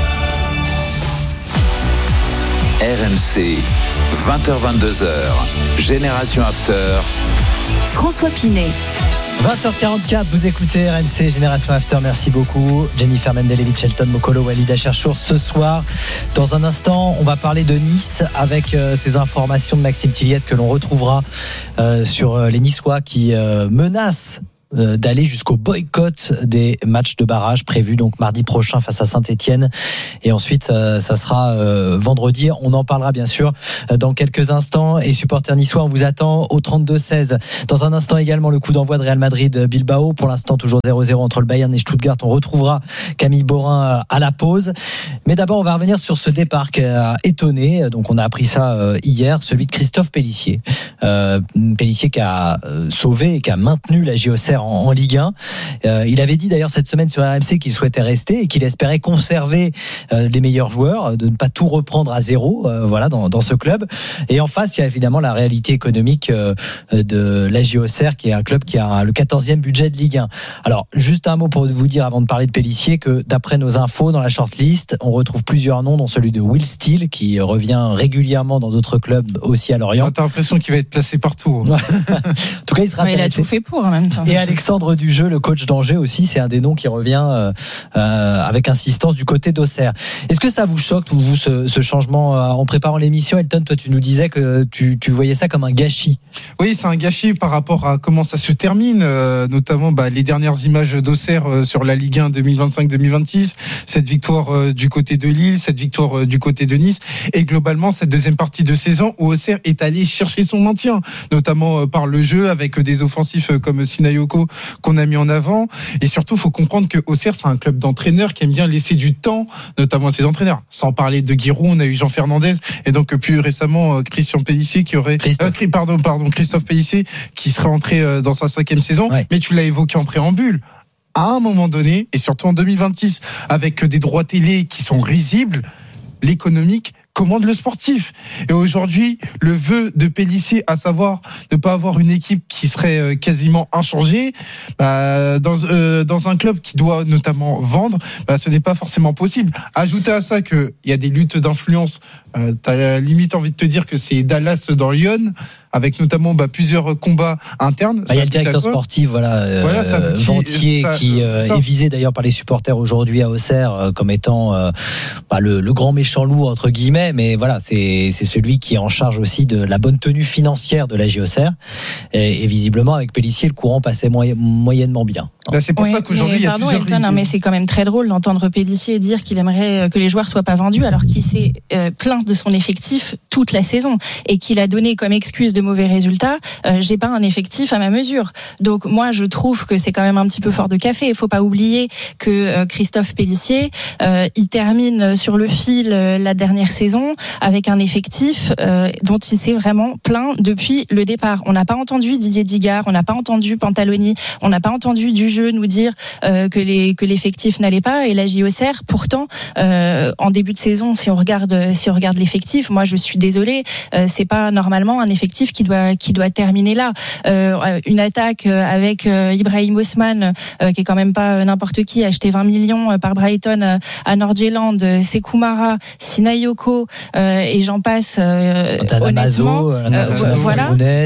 RMC, 20h-22h, Génération After. François Pinet. 20h44, vous écoutez RMC Génération After, merci beaucoup. Jennifer Mendelevich, Shelton Mokolo, Walid Cherchour ce soir. Dans un instant, on va parler de Nice avec ces informations de Maxime Tilliette que l'on retrouvera sur les Niçois qui menacent d'aller jusqu'au boycott des matchs de barrage prévus donc mardi prochain face à Saint-Etienne et ensuite ça sera vendredi. On en parlera bien sûr dans quelques instants. Et supporters niçois, on vous attend au 32-16. Dans un instant également le coup d'envoi de Real Madrid-Bilbao, pour l'instant toujours 0-0 entre le Bayern et Stuttgart. On retrouvera Camille Borin à la pause, mais d'abord on va revenir sur ce départ qui a étonné, donc on a appris ça hier, celui de Christophe Pélissier. Pélissier qui a sauvé et qui a maintenu la JOCR en Ligue 1. Il avait dit d'ailleurs cette semaine sur RMC qu'il souhaitait rester et qu'il espérait conserver les meilleurs joueurs, de ne pas tout reprendre à zéro voilà, dans ce club. Et en face, il y a évidemment la réalité économique de la JOCR, qui est un club qui a le 14e budget de Ligue 1. Alors, juste un mot pour vous dire, avant de parler de Pélissier, que d'après nos infos, dans la shortlist, on retrouve plusieurs noms, dont celui de Will Steele, qui revient régulièrement dans d'autres clubs aussi à Lorient. T'as l'impression qu'il va être placé partout. En tout cas, il sera intéressé. Il a tout fait pour en même temps. Et Alexandre Dujeu, le coach d'Angers aussi, c'est un des noms qui revient avec insistance du côté d'Auxerre. Est-ce que ça vous choque, vous, ce changement en préparant l'émission? Elton, toi, tu nous disais que tu voyais ça comme un gâchis. Oui, c'est un gâchis par rapport à comment ça se termine, notamment les dernières images d'Auxerre sur la Ligue 1 2025-2026, cette victoire du côté de Lille, cette victoire du côté de Nice, et globalement cette deuxième partie de saison où Auxerre est allé chercher son maintien, notamment par le jeu avec des offensifs comme Sinayoko qu'on a mis en avant. Et surtout, il faut comprendre que Auxerre, c'est un club d'entraîneurs qui aime bien laisser du temps, notamment à ses entraîneurs. Sans parler de Giroud, on a eu Jean Fernandez et donc plus récemment Christian Pélissier qui aurait Christophe Pélissier qui serait entré dans sa 5e saison. Ouais. Mais tu l'as évoqué en préambule. À un moment donné, et surtout en 2026, avec des droits télé qui sont risibles, l'économique commande le sportif. Et aujourd'hui, le vœu de Pélissier, à savoir ne pas avoir une équipe qui serait quasiment inchangée, dans un club qui doit notamment vendre, ce n'est pas forcément possible. Ajoutez à ça qu'il y a des luttes d'influence. T'as limite envie de te dire que c'est Dallas dans Lyon, avec notamment plusieurs combats internes. Il y a le directeur sportif, Ventier, qui est visé d'ailleurs par les supporters aujourd'hui à Auxerre comme étant le grand méchant loup entre guillemets. Mais voilà, c'est celui qui est en charge aussi de la bonne tenue financière de la JOCR. Et visiblement, avec Pélissier, le courant passait moyennement bien. C'est pour ça qu'aujourd'hui, il y a plusieurs... Elton, mais c'est quand même très drôle d'entendre Pélissier dire qu'il aimerait que les joueurs soient pas vendus, alors qu'il s'est plaint de son effectif toute la saison et qu'il a donné comme excuse de mauvais résultats. J'ai pas un effectif à ma mesure. Donc moi, je trouve que c'est quand même un petit peu fort de café. Il faut pas oublier que Christophe Pélissier, il termine sur le fil la dernière saison avec un effectif dont il s'est vraiment plaint depuis le départ. On n'a pas entendu Didier Digard, on n'a pas entendu Pantaloni, on n'a pas entendu Dujeu nous dire que l'effectif n'allait pas. Et la JOCR, pourtant, en début de saison, si on regarde l'effectif, moi je suis désolée, c'est pas normalement un effectif qui doit terminer là. Une attaque avec Ibrahim Osman, qui est quand même pas n'importe qui, acheté 20 millions par Brighton à Nordjylland, Sekou Mara, Sinayoko, et j'en passe. Honnêtement, voilà.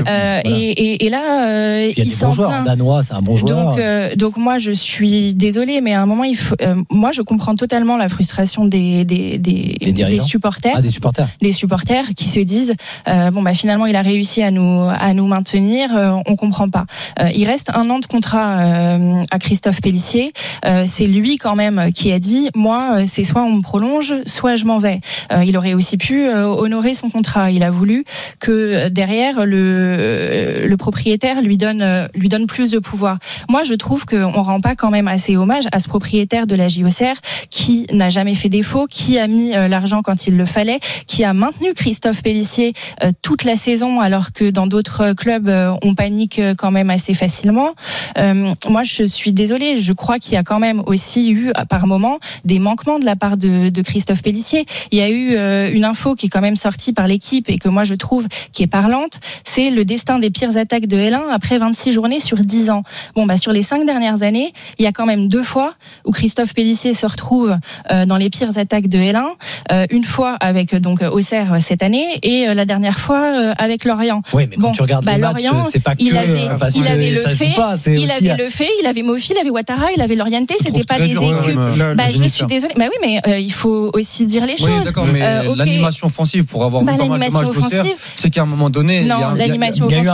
Et là, il y a des bons joueurs. Danois, c'est un bon joueur. Donc moi, je suis désolée, mais à un moment, moi, je comprends totalement la frustration des supporters. Des supporters. Des supporters qui se disent finalement, il a réussi à nous maintenir. On comprend pas. Il reste 1 an de contrat à Christophe Pélissier. C'est lui quand même qui a dit, moi, c'est soit on me prolonge, soit je m'en vais. Il aurait aurait aussi pu honorer son contrat. Il a voulu que derrière le propriétaire lui donne plus de pouvoir. Moi, je trouve qu'on rend pas quand même assez hommage à ce propriétaire de la JOCR qui n'a jamais fait défaut, qui a mis l'argent quand il le fallait, qui a maintenu Christophe Pélissier toute la saison, alors que dans d'autres clubs, on panique quand même assez facilement. Moi, je suis désolée, je crois qu'il y a quand même aussi eu, par moment, des manquements de la part de Christophe Pélissier. Il y a eu une info qui est quand même sortie par l'équipe et que moi je trouve qui est parlante, c'est le destin des pires attaques de L1 après 26 journées sur 10 ans. Sur les 5 dernières années, il y a quand même 2 fois où Christophe Pélissier se retrouve dans les pires attaques de L1, une fois avec donc Auxerre cette année et la dernière fois avec Lorient. Oui, mais quand tu regardes les matchs, c'est pas que il avait le fait, il avait Mofi, il avait Ouattara, il avait Lorienté, c'était pas des équipes. Je suis désolée. Oui, mais il faut aussi dire les choses. Oui, d'accord, mais l'animation offensive pour avoir vu pas mal de matchs d'Auxerre, c'est qu'à un moment donné, l'animation offensive,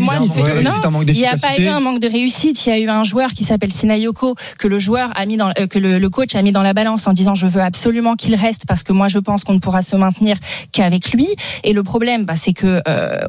il n'y a pas eu un manque de réussite. Il y a eu un joueur qui s'appelle Sinayoko que le coach a mis dans la balance en disant je veux absolument qu'il reste parce que moi je pense qu'on ne pourra se maintenir qu'avec lui. Et le problème, c'est que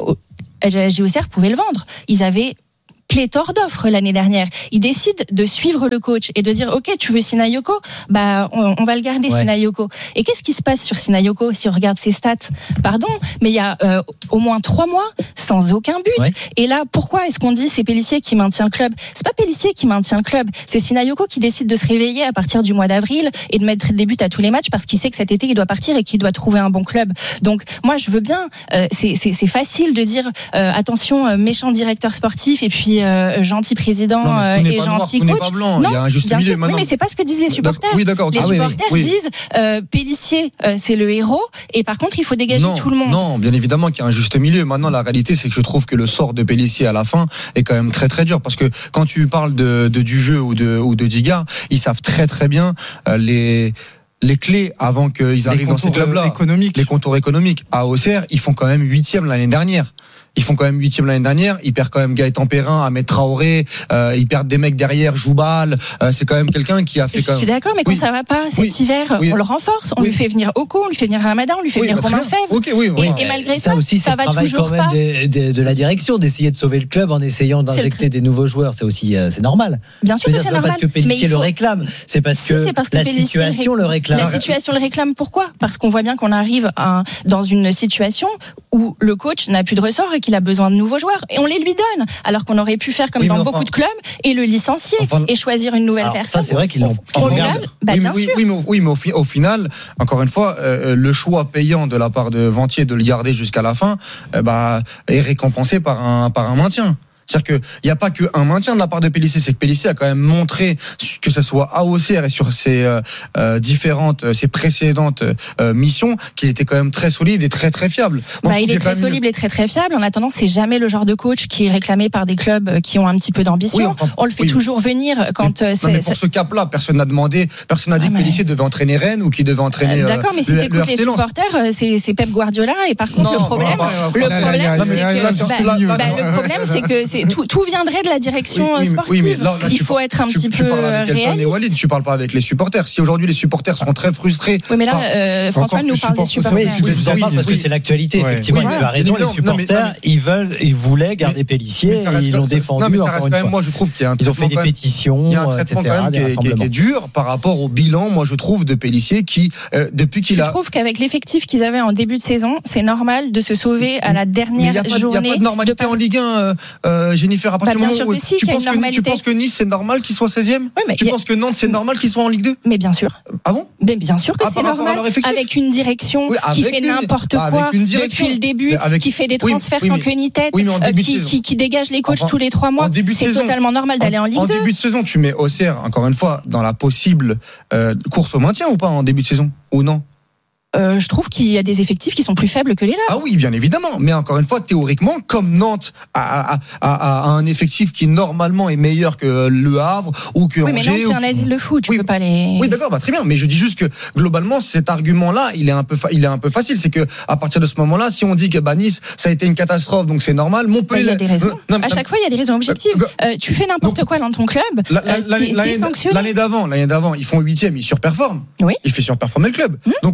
JOCR pouvait le vendre. Ils avaient pléthore d'offres l'année dernière. Ils décident de suivre le coach et de dire ok, tu veux Sinayoko, on va le garder, Sinayoko. Et qu'est-ce qui se passe sur Sinayoko si on regarde ses stats? Pardon, mais il y a au moins 3 mois sans aucun but. Et là, pourquoi est-ce qu'on dit c'est Pélissier qui maintient le club? C'est pas Pélissier qui maintient le club, c'est Sinayoko qui décide de se réveiller à partir du mois d'avril et de mettre des buts à tous les matchs parce qu'il sait que cet été il doit partir et qu'il doit trouver un bon club. Donc moi je veux bien, c'est facile de dire attention méchant directeur sportif et puis gentil président et gentil coach. Il y a un juste milieu maintenant. Oui, mais c'est pas ce que disent les supporters. Les supporters disent Pélissier, c'est le héros, et par contre il faut dégager tout le monde. Non, bien évidemment qu'il y a un juste milieu. Maintenant, la réalité, c'est que je trouve que le sort de Pélissier à la fin est quand même très très dur, parce que quand tu parles du jeu ou de Digard, ils savent très très bien les clés avant qu'ils arrivent dans ces clubs-là. Les contours économiques. À Auxerre, ils font quand même 8e l'année dernière. Ils perdent quand même Gaëtan Perrin, Ahmed Traoré, ils perdent des mecs derrière, Joubal, c'est quand même quelqu'un qui a fait quand même... Je suis d'accord, mais quand ça va pas, cet hiver, on le renforce, on lui fait venir Oko, on lui fait venir Ramadan, on lui fait venir Romain Fèvre. Et malgré ça va toujours pas. De la direction d'essayer de sauver le club en essayant d'injecter des nouveaux joueurs, c'est aussi c'est normal. Bien sûr que c'est normal. Parce que Pélissier le réclame, c'est parce que la situation le réclame. La situation le réclame, pourquoi? Parce qu'on voit bien qu'on arrive dans une situation où le coach n'a plus de ressort et qu'il a besoin de nouveaux joueurs, et on les lui donne, alors qu'on aurait pu faire comme beaucoup de clubs et le licencier et choisir une nouvelle personne. Ça, c'est vrai qu'ils l'ont. Bien sûr. Oui, mais au final, encore une fois, le choix payant de la part de Ventier de le garder jusqu'à la fin, est récompensé par un maintien. C'est-à-dire qu'il n'y a pas qu'un maintien de la part de Pélissier, c'est que Pélissier a quand même montré, que ce soit à Auxerre et sur ses précédentes missions, qu'il était quand même très solide et très très fiable. Il est très solide et très très fiable. En attendant, c'est jamais le genre de coach qui est réclamé par des clubs qui ont un petit peu d'ambition. On le fait toujours venir quand mais pour ce cap-là, personne n'a dit que Pélissier devait entraîner Rennes ou qu'il devait entraîner. D'accord, mais si tu écoutes les supporters, c'est Pep Guardiola, et par contre le problème, c'est que tout viendrait de la direction sportive. Mais là, il faut être un petit peu réaliste. Tu parles pas avec les supporters. Si aujourd'hui les supporters sont très frustrés. Oui, mais là, François nous parle des supporters. Je vous en parle parce que c'est l'actualité. Effectivement, tu as raison. Les supporters, ils voulaient garder Pélissier et ils l'ont défendu. Non, mais ça reste quand même. Moi, je trouve qu'il y a un traitement. Ils ont fait des pétitions. Il y a un traitement quand même qui est dur par rapport au bilan. Moi, je trouve de Pélissier qui, depuis qu'il a. Je trouve qu'avec l'effectif qu'ils avaient en début de saison, c'est normal de se sauver à la dernière journée. Il n'y a pas de normalité en Ligue 1. Jennifer, à partir du moment où tu penses que Nice c'est normal qu'il soit 16e, tu penses que Nantes c'est normal qu'il soit en Ligue 2? Mais bien sûr. Ah bon? Mais bien sûr que c'est normal. Avec une direction qui fait n'importe quoi depuis le début, qui fait des transferts sans queue ni tête, qui dégage les coachs tous les 3 mois. C'est totalement normal d'aller en Ligue 2. En début de saison, tu mets Auxerre encore une fois dans la possible course au maintien ou pas en début de saison, ou non? Je trouve qu'il y a des effectifs qui sont plus faibles que les leurs. Ah oui, bien évidemment. Mais encore une fois, théoriquement, comme Nantes a un effectif qui normalement est meilleur que Le Havre ou que Angers. Oui, mais Nantes, c'est un asile de fou. Tu peux pas les. Oui, d'accord, très bien. Mais je dis juste que globalement, cet argument-là, il est un peu facile. C'est que à partir de ce moment-là, si on dit que Nice, ça a été une catastrophe, donc c'est normal. Il y a des raisons. À chaque fois, il y a des raisons objectives. Tu fais n'importe quoi dans ton club. L'année d'avant, ils font 8e, ils surperforment. Oui. Il fait surperformer le club. Donc aujourd'hui,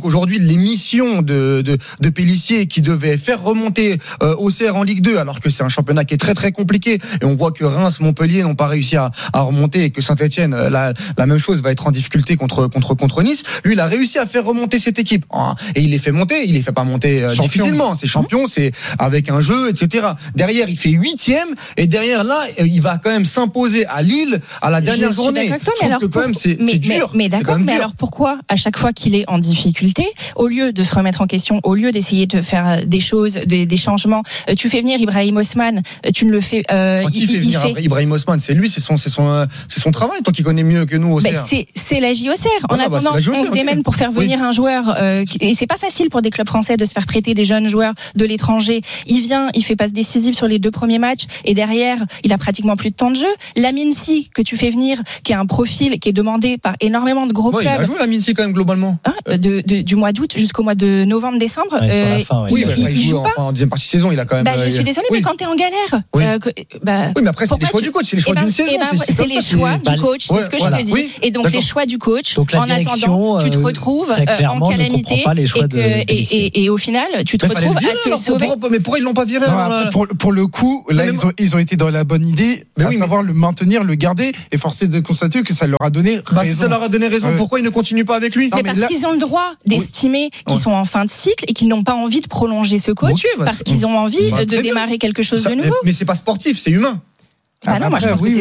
les missions de Pélissier qui devait faire remonter Auxerre en Ligue 2, alors que c'est un championnat qui est très très compliqué, et on voit que Reims, Montpellier n'ont pas réussi à remonter, et que Saint-Etienne, la même chose, va être en difficulté contre Nice. Lui, il a réussi à faire remonter cette équipe, et il les fait monter. Il les fait pas monter difficilement. C'est champion, c'est avec un jeu, etc. Derrière, il fait 8e, et derrière là, il va quand même s'imposer à Lille à la dernière journée. C'est dur. Mais d'accord, mais alors pourquoi à chaque fois qu'il est en difficulté, au lieu de se remettre en question, au lieu d'essayer de faire des choses, des changements, tu fais venir Ibrahim Osman, tu ne le fais. Qui fait venir Ibrahim Osman? C'est lui, c'est son travail. Toi qui connais mieux que nous Auxerre. C'est la JOCR. En attendant, on se démène pour faire venir un joueur, et c'est pas facile pour des clubs français de se faire prêter des jeunes joueurs de l'étranger. Il vient, il fait passe décisive sur les 2 premiers matchs, et derrière, il a pratiquement plus de temps de jeu. Lamine Sy, que tu fais venir, qui a un profil qui est demandé par énormément de gros clubs. Il a joué Lamine Sy quand même globalement. Du mois d'août jusqu'au mois de novembre-décembre. Il joue pas. En deuxième partie de saison, il a quand même. Je suis désolée, mais quand t'es en galère. Oui, mais après c'est les choix du coach, c'est les choix d'une saison. C'est les choix du coach, c'est ce que je te dis. Et donc les choix du coach. En attendant, tu te retrouves en calamité, et au final, tu te retrouves à te sauver. Mais pourquoi ils l'ont pas viré? Pour le coup, là, ils ont été dans la bonne idée, à savoir le maintenir, le garder, et forcé de constater que ça leur a donné raison. Si ça leur a donné raison, pourquoi ils ne continuent pas avec lui? Mais parce qu'ils ont le droit d'estimer qu'ils sont en fin de cycle et qu'ils n'ont pas envie de prolonger ce coach, parce qu'ils ont envie de démarrer quelque chose de nouveau. Mais c'est pas sportif, c'est humain. Moi je pense que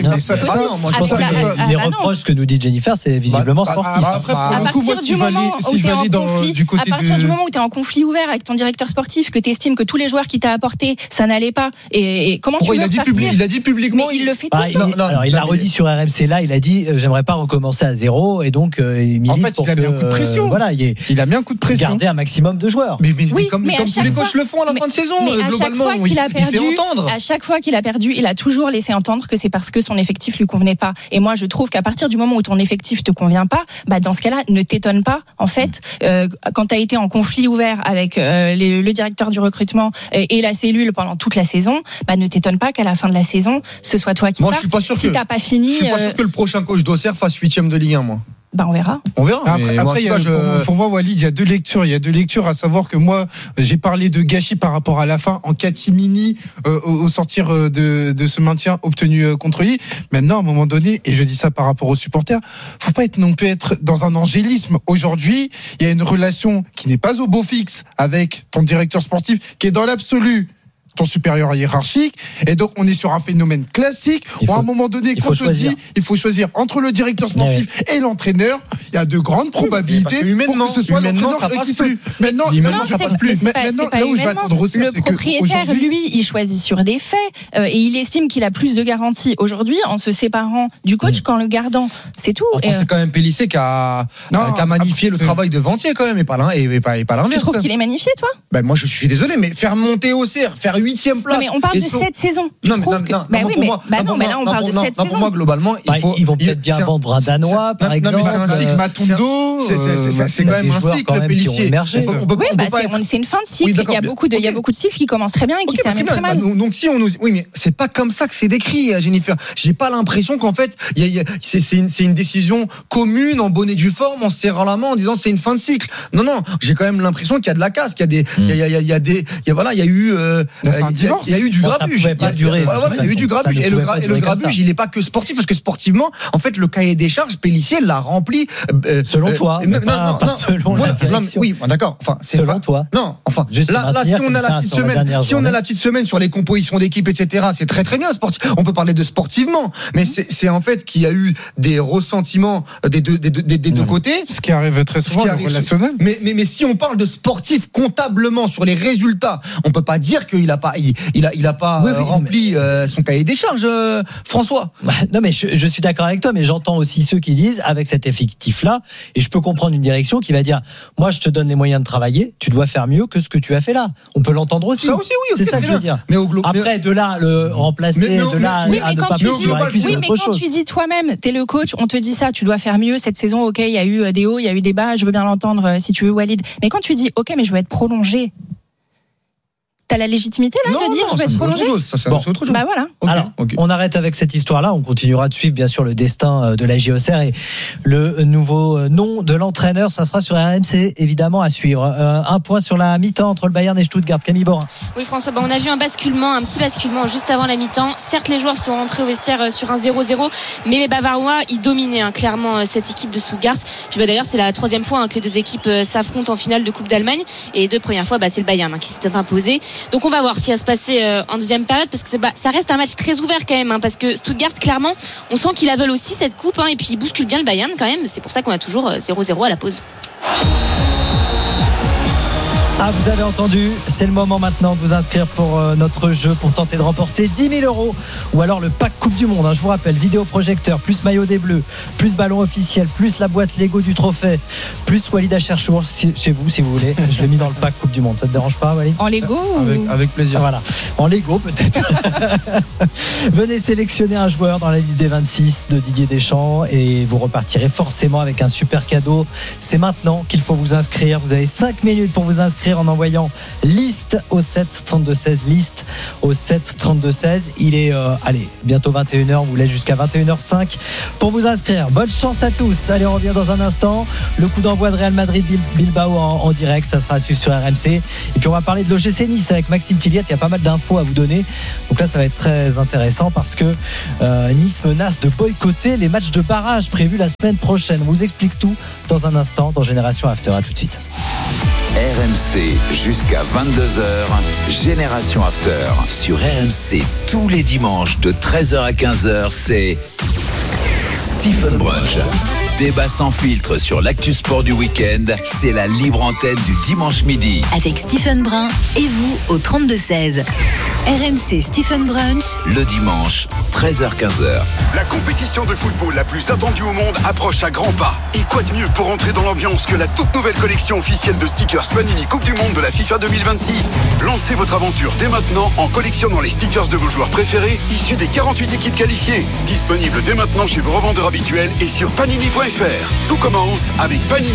les reproches que nous dit Jennifer, c'est visiblement sportif. Après, pour le coup, moi, si je vais aller du côté à partir du moment où tu es en conflit ouvert avec ton directeur sportif, que tu estimes que tous les joueurs qui t'a apporté, ça n'allait pas, et comment tu veux repartir? Il a dit publiquement. Il le fait tout le temps. Alors, il l'a redit sur RMC là, il a dit j'aimerais pas recommencer à zéro, et donc il milite. En fait, il a mis un coup de pression. Voilà, il a mis un coup de pression. Garder un maximum de joueurs. Mais comme tous les coachs le font à la fin de saison, globalement, il fait entendre. À chaque fois qu'il a perdu, il a toujours laissé entendre que c'est parce que son effectif lui convenait pas. Et moi, je trouve qu'à partir du moment où ton effectif te convient pas, dans ce cas-là, ne t'étonne pas. En fait, quand tu as été en conflit ouvert avec le directeur du recrutement et la cellule pendant toute la saison, ne t'étonne pas qu'à la fin de la saison, ce soit toi qui parte. Je suis pas sûr si t'as pas fini. Je suis pas sûr que le prochain coach d'Auxerre fasse 8e de Ligue 1, moi. On verra. Après, pour moi, Walid, il y a deux lectures. Il y a deux lectures, à savoir que moi, j'ai parlé de gâchis par rapport à la fin en catimini au sortir de ce maintien obtenu contre lui. Maintenant, à un moment donné, et je dis ça par rapport aux supporters, faut pas être non plus être dans un angélisme. Aujourd'hui, il y a une relation qui n'est pas au beau fixe avec ton directeur sportif, qui est dans l'absolu ton supérieur hiérarchique, et donc on est sur un phénomène classique où à un moment donné, quand on te dit il faut choisir entre le directeur sportif et l'entraîneur, il y a de grandes probabilités pour que ce soit l'entraîneur qui se... Maintenant, ça passe plus. Maintenant, là où je vais attendre aussi, le propriétaire, lui, il choisit sur des faits, et il estime qu'il a plus de garanties aujourd'hui en se séparant du coach qu'en le gardant. C'est tout. C'est quand même Pélissier qui a magnifié le travail de Ventier quand même, et pas l'inverse. Tu trouves qu'il est magnifié, toi? Moi, je suis désolé, mais faire monter Auxerre, faire 8e place. Non, mais on parle de cette saison. Non, mais là on parle de cette saison. Pour moi, globalement, ils vont peut-être bien vendre un Danois, par exemple. Non, mais c'est un cycle. Matundo, c'est quand même un cycle, Pélissier. C'est une fin de cycle. Il y a beaucoup de cycles qui commencent très bien et qui se terminent très mal. Donc si on nous, oui, mais c'est pas comme ça que c'est décrit, Jennifer. J'ai pas l'impression qu'en fait, c'est une décision commune, en bonne et due forme, en se serrant la main, en disant c'est une fin de cycle. Non, j'ai quand même l'impression qu'il y a de la casse, qu'il y a des, voilà, il y a eu. C'est un divorce. Il y a eu du grabuge. Ça pouvait pas durer. Il y a eu du grabuge. Et le grabuge, il n'est pas que sportif, parce que sportivement, en fait, le cahier des charges, Pélissier l'a rempli. Selon toi. Pas selon la direction. Oui, d'accord. Enfin, c'est selon toi. Non, enfin, là, si on a la petite semaine sur les compositions d'équipe, etc., c'est très très bien sportif. On peut parler de sportivement, mais c'est en fait qu'il y a eu des ressentiments des deux côtés. Ce qui arrive très souvent, le relationnel. Mais si on parle de sportif comptablement sur les résultats, on peut pas dire qu'il a pas rempli son cahier des charges, François. Non, mais je suis d'accord avec toi, mais j'entends aussi ceux qui disent avec cet effectif-là, et je peux comprendre une direction qui va dire moi je te donne les moyens de travailler, tu dois faire mieux que ce que tu as fait là. On peut l'entendre aussi. Ça aussi, oui. C'est ça que je veux dire. Mais après, de là le remplacer, de là à ne pas plus sur un oui, mais quand tu dis toi-même, t'es le coach, on te dit ça, tu dois faire mieux cette saison. Ok, il y a eu des hauts, il y a eu des bas. Je veux bien l'entendre si tu veux, Walid. Mais quand tu dis ok, mais je veux être prolongé. T'as la légitimité là de dire je vais être prolongé. C'est autre chose. Bah voilà. Alors, on arrête avec cette histoire-là. On continuera de suivre bien sûr le destin de la JOCR et le nouveau nom de l'entraîneur. Ça sera sur RMC évidemment à suivre. Un point sur la mi-temps entre le Bayern et Stuttgart. Camille Borin. Oui François, on a vu un petit basculement juste avant la mi-temps. Certes les joueurs sont rentrés au vestiaire sur un 0-0, mais les Bavarois ils dominaient clairement cette équipe de Stuttgart. Puis d'ailleurs c'est la 3e fois que les deux équipes s'affrontent en finale de Coupe d'Allemagne, et les 2 premières fois c'est le Bayern qui s'était imposé. Donc on va voir ce qui va se passer en deuxième période, parce que ça reste un match très ouvert quand même, parce que Stuttgart clairement on sent qu'ils la veulent aussi cette coupe, et puis ils bousculent bien le Bayern quand même. C'est pour ça qu'on a toujours 0-0 à la pause. Vous avez entendu, c'est le moment maintenant de vous inscrire pour notre jeu, pour tenter de remporter 10 000 € ou alors le pack Coupe du Monde. Je vous rappelle, vidéoprojecteur, plus maillot des Bleus, plus ballon officiel, plus la boîte Lego du trophée, plus Walid Acharchour chez vous si vous voulez. Je l'ai mis dans le pack Coupe du Monde. Ça te dérange pas, Walid ? En Lego avec plaisir. Voilà, en Lego peut-être. Venez sélectionner un joueur dans la liste des 26 de Didier Deschamps et vous repartirez forcément avec un super cadeau. C'est maintenant qu'il faut vous inscrire. Vous avez 5 minutes pour vous inscrire en envoyant liste au 7 32 16, liste au 7 32 16. Il est bientôt 21h, on vous laisse jusqu'à 21h05 pour vous inscrire. Bonne chance à tous. Allez, on revient dans un instant. Le coup d'envoi de Real Madrid Bilbao en direct, ça sera à suivre sur RMC. Et puis on va parler de l'OGC Nice avec Maxime Tilliette. Il y a pas mal d'infos à vous donner. Donc là ça va être très intéressant parce que Nice menace de boycotter les matchs de barrage prévus la semaine prochaine. On vous explique tout dans un instant dans Génération After. À tout de suite. RMC jusqu'à 22h, Génération After. Sur RMC, tous les dimanches de 13h à 15h, c'est Stephen Brunch. Débat sans filtre sur l'actu sport du week-end, c'est la libre antenne du dimanche midi. Avec Stephen Brun et vous au 32-16. RMC Stephen Brunch. Le dimanche, 13h-15h. La compétition de football la plus attendue au monde approche à grands pas. Et quoi de mieux pour entrer dans l'ambiance que la toute nouvelle collection officielle de stickers Panini Coupe du Monde de la FIFA 2026. Lancez votre aventure dès maintenant en collectionnant les stickers de vos joueurs préférés issus des 48 équipes qualifiées. Disponible dès maintenant chez vos revendeurs habituels et sur panini.fr. Tout commence avec Panini.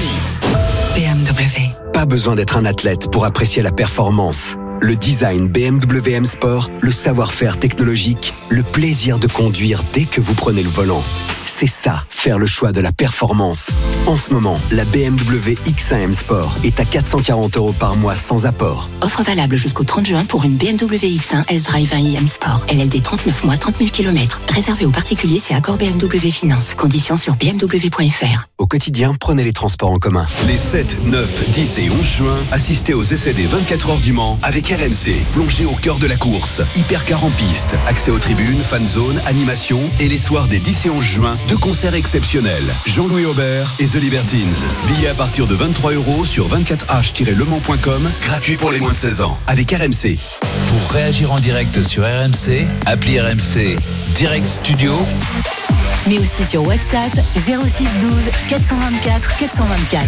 BMW. Pas besoin d'être un athlète pour apprécier la performance. Le design BMW M Sport, le savoir-faire technologique, le plaisir de conduire dès que vous prenez le volant. C'est ça, faire le choix de la performance. En ce moment, la BMW X1 M Sport est à 440 € par mois sans apport. Offre valable jusqu'au 30 juin pour une BMW X1 S-Drive 1i M Sport. LLD 39 mois, 30 000 km. Réservé aux particuliers, c'est accord BMW Finance. Conditions sur bmw.fr. Au quotidien, prenez les transports en commun. Les 7, 9, 10 et 11 juin, assistez aux essais des 24 heures du Mans avec RMC. Plongez au cœur de la course. Hypercar en piste, accès aux tribunes, fan zone, animation et les soirs des 10 et 11 juin, 2 concerts exceptionnels. Jean-Louis Aubert et The Libertines. Billets à partir de 23 € sur 24h-lemans.com, gratuit pour les moins de 16 ans. Avec RMC. Pour réagir en direct sur RMC, appli RMC Direct Studio. Mais aussi sur WhatsApp 06 12 424 424.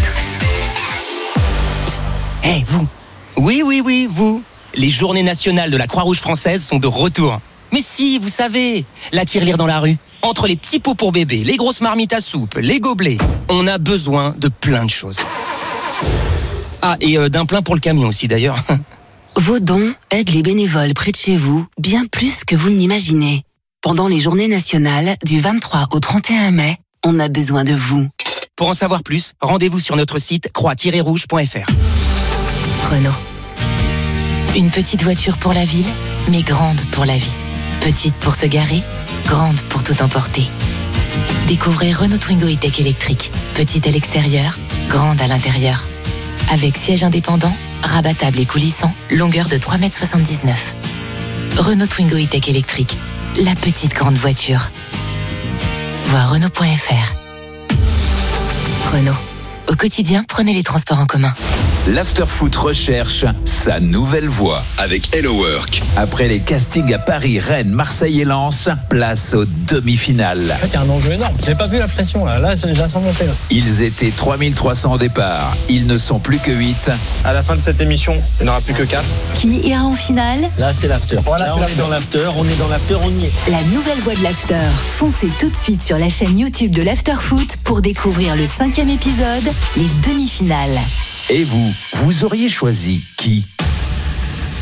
Vous. Oui, vous. Les journées nationales de la Croix-Rouge française sont de retour. Mais si, vous savez, la tirelire dans la rue, entre les petits pots pour bébé, les grosses marmites à soupe, les gobelets, on a besoin de plein de choses. Et d'un plein pour le camion aussi d'ailleurs. Vos dons aident les bénévoles près de chez vous bien plus que vous ne l'imaginez. Pendant les journées nationales du 23 au 31 mai, on a besoin de vous. Pour en savoir plus, rendez-vous sur notre site croix-rouge.fr. Renault. Une petite voiture pour la ville, mais grande pour la vie. Petite pour se garer, grande pour tout emporter. Découvrez Renault Twingo E-Tech électrique. Petite à l'extérieur, grande à l'intérieur. Avec siège indépendant, rabattable et coulissant, longueur de 3,79 m. Renault Twingo E-Tech électrique. La petite grande voiture. Voir Renault.fr. Renault. Au quotidien, prenez les transports en commun. L'Afterfoot recherche sa nouvelle voix avec Hello Work. Après les castings à Paris, Rennes, Marseille et Lens, place aux demi-finales. En fait, il y a un enjeu énorme. J'ai pas vu la pression là. Là, j'ai la sens monter. Ils étaient 3300 au départ. Ils ne sont plus que 8. À la fin de cette émission, il n'y en aura plus que 4. Qui ira en finale ? Là, c'est l'after. Voilà, là, on est dans l'after. On est dans l'after, on y est. La nouvelle voix de l'after. Foncez tout de suite sur la chaîne YouTube de l'Afterfoot pour découvrir le 5e épisode, les demi-finales. Et vous auriez choisi qui ?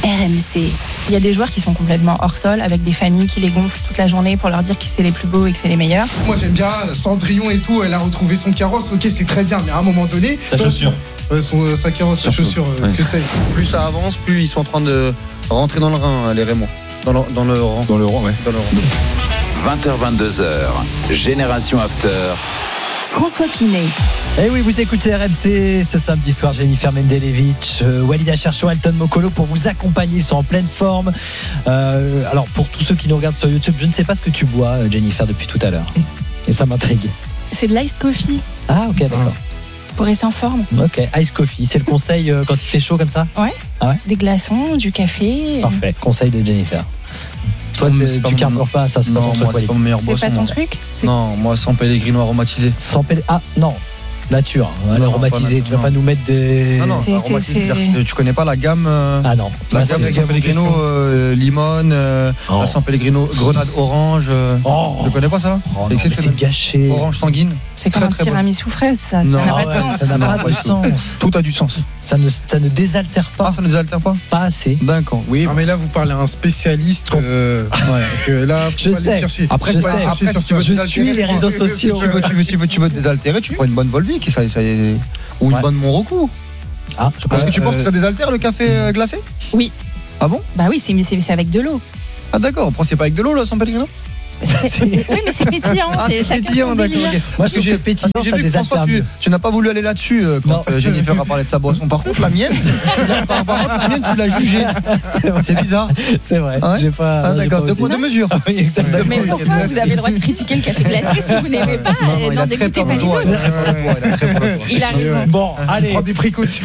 RMC. Il y a des joueurs qui sont complètement hors sol, avec des familles qui les gonflent toute la journée pour leur dire que c'est les plus beaux et que c'est les meilleurs. Moi j'aime bien Cendrillon et tout, elle a retrouvé son carrosse, ok c'est très bien, mais à un moment donné... Sa chaussure. Sa carrosse, sa chaussure, ce que c'est. Plus ça avance, plus ils sont en train de rentrer dans le Rhin, les Raymond. Dans le rang. Dans le rang, ouais. Dans le rang. 20h, 22h, Génération After. François Pinet. Eh oui, vous écoutez RMC ce samedi soir. Jennifer Mendelevic, Walid Cherchou, Alton Mokolo pour vous accompagner. Ils sont en pleine forme. Alors, pour tous ceux qui nous regardent sur YouTube, je ne sais pas ce que tu bois, Jennifer, depuis tout à l'heure. Et ça m'intrigue. C'est de l'iced coffee. Ah, ok, d'accord. Pour rester en forme. Ok, ice coffee. C'est le conseil quand il fait chaud comme ça ? Ouais. Ah ouais. Des glaçons, du café. Parfait. Conseil de Jennifer. Toi, tu carbures pas, ça, c'est pas ton truc. C'est pas mon meilleur boisson. C'est pas ton truc ? Non, moi, sans Pellegrino aromatisé. Ah, non. Nature, aromatisé. Tu vas pas nous mettre des. Non, aromatisé. Tu connais pas la gamme Ah non. La gamme San Pellegrino limone, la San Pellegrino grenade orange. Tu connais pas ça? C'est gâché. Orange sanguine. C'est comme un tiramisu fraise, ça. Non, ça n'a pas de sens. Ça n'a pas de sens. Tout a du sens. Ça ne désaltère pas. Ah, ça ne désaltère pas? Pas assez. D'accord, oui. Non, mais là, vous parlez à un spécialiste. Que là, faut pas aller chercher. Après, je suis les réseaux sociaux. Si tu veux te désaltérer, tu prends une bonne Volvic. Ou une bonne Monroco. Ah, parce que tu penses que ça désaltère le café glacé? Oui. Ah bon? Bah oui, c'est avec de l'eau. Ah d'accord, c'est pas avec de l'eau là, San Pellegrino? Oui, mais c'est pétillant. C'est pétillant, d'accord. Moi, je trouve que pétillant, ça désaltère. Tu n'as pas voulu aller là-dessus quand Jennifer a parlé de sa boisson. Par contre, la mienne, tu l'as jugée. C'est bizarre. C'est vrai. J'ai pas. Ah d'accord, deux points de mesure. Oui, exactement. Mais pourquoi vous avez le droit de critiquer le café glacé si vous n'aimez pas? N'en dégoûtez pas les autres. Il a raison. Bon, allez. Prends des précautions.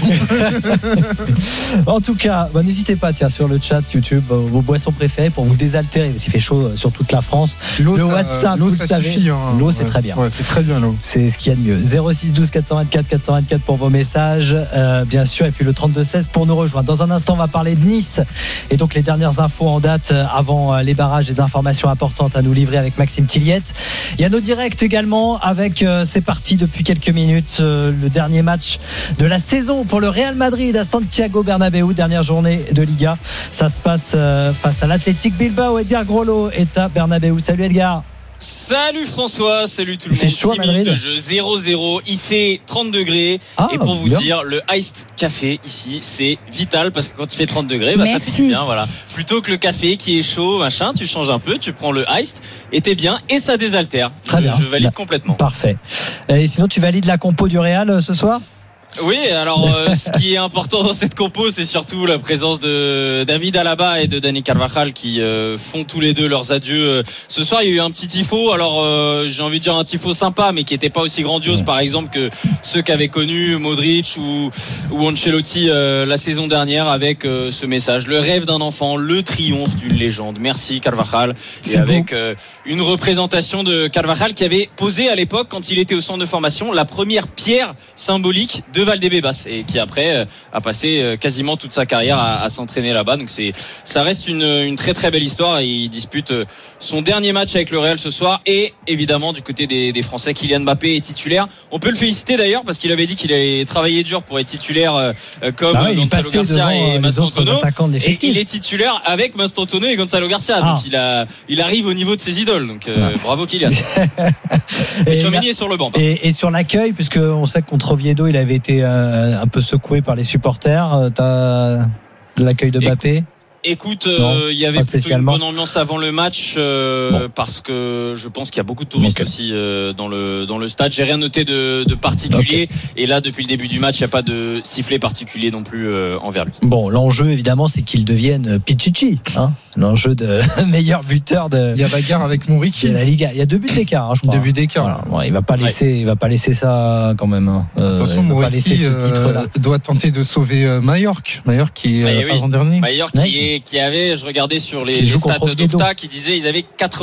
En tout cas, n'hésitez pas, sur le chat YouTube, vos boissons préférées pour vous désaltérer. Parce qu'il fait chaud sur toute la France. L'eau, le WhatsApp, vous le savez. Suffit, l'eau, c'est très bien. Ouais, c'est très bien l'eau. C'est ce qu'il y a de mieux. 06 12 424 424 pour vos messages, bien sûr. Et puis le 32 16 pour nous rejoindre. Dans un instant, on va parler de Nice. Et donc les dernières infos en date avant les barrages, des informations importantes à nous livrer avec Maxime Tilliette. Il y a nos directs également avec, c'est parti depuis quelques minutes, le dernier match de la saison pour le Real Madrid à Santiago Bernabéu, dernière journée de Liga. Ça se passe face à l'Athletic Bilbao. Edgar Groslo est à Bernabéu. Salut Edgar. Salut François, salut tout le monde. Il fait chaud à 6 Madrid. minutes de jeu, 0-0, il fait 30 degrés. Et pour vous dire, le iced café ici, c'est vital parce que quand il fait 30 degrés, ça fait du bien, voilà. Plutôt que le café qui est chaud, machin, tu changes un peu, tu prends le iced et t'es bien et ça désaltère. Très bien. Je valide complètement. Parfait. Et sinon, tu valides la compo du Real ce soir? Oui, alors ce qui est important dans cette compo, c'est surtout la présence de David Alaba et de Dani Carvajal qui font tous les deux leurs adieux. Ce soir, il y a eu un petit tifo. Alors, j'ai envie de dire un tifo sympa, mais qui n'était pas aussi grandiose, par exemple, que ceux qu'avaient connus Modric ou Ancelotti la saison dernière, avec ce message: le rêve d'un enfant, le triomphe d'une légende. Merci Carvajal. Et avec une représentation de Carvajal qui avait posé à l'époque, quand il était au centre de formation, la première pierre symbolique de Valdebebas et qui après a passé quasiment toute sa carrière à s'entraîner là-bas. Donc ça reste une très très belle histoire et il dispute son dernier match avec le Real ce soir. Et évidemment du côté des Français, Kylian Mbappé est titulaire. On peut le féliciter d'ailleurs parce qu'il avait dit qu'il allait travailler dur pour être titulaire comme Gonzalo Garcia et Mastantuono. Et il est titulaire avec Mastantuono et Gonzalo Garcia. Donc il arrive au niveau de ses idoles. Donc bravo Kylian. Et Tchouaméni est sur le banc. Et sur l'accueil, puisque on sait que contre Oviedo il avait été un peu secoué par les supporters. T'as l'accueil de Mbappé? Écoute, il y avait plutôt une bonne ambiance avant le match parce que je pense qu'il y a beaucoup de touristes aussi dans le stade. J'ai rien noté de particulier et là depuis le début du match il n'y a pas de sifflet particulier non plus envers lui. Bon, l'enjeu évidemment c'est qu'il devienne Pichichi, l'enjeu de meilleur buteur de. Il y a bagarre avec Mouriki. De la Liga. Il y a 2 buts d'écart, je crois. 2 buts d'écart. Voilà. Il va pas laisser ça quand même. Attention, Mouriki doit tenter de sauver Mallorca qui est avant-dernier. Mallorca qui et qui avait, je regardais sur les stats d'Opta, qui disaient ils avaient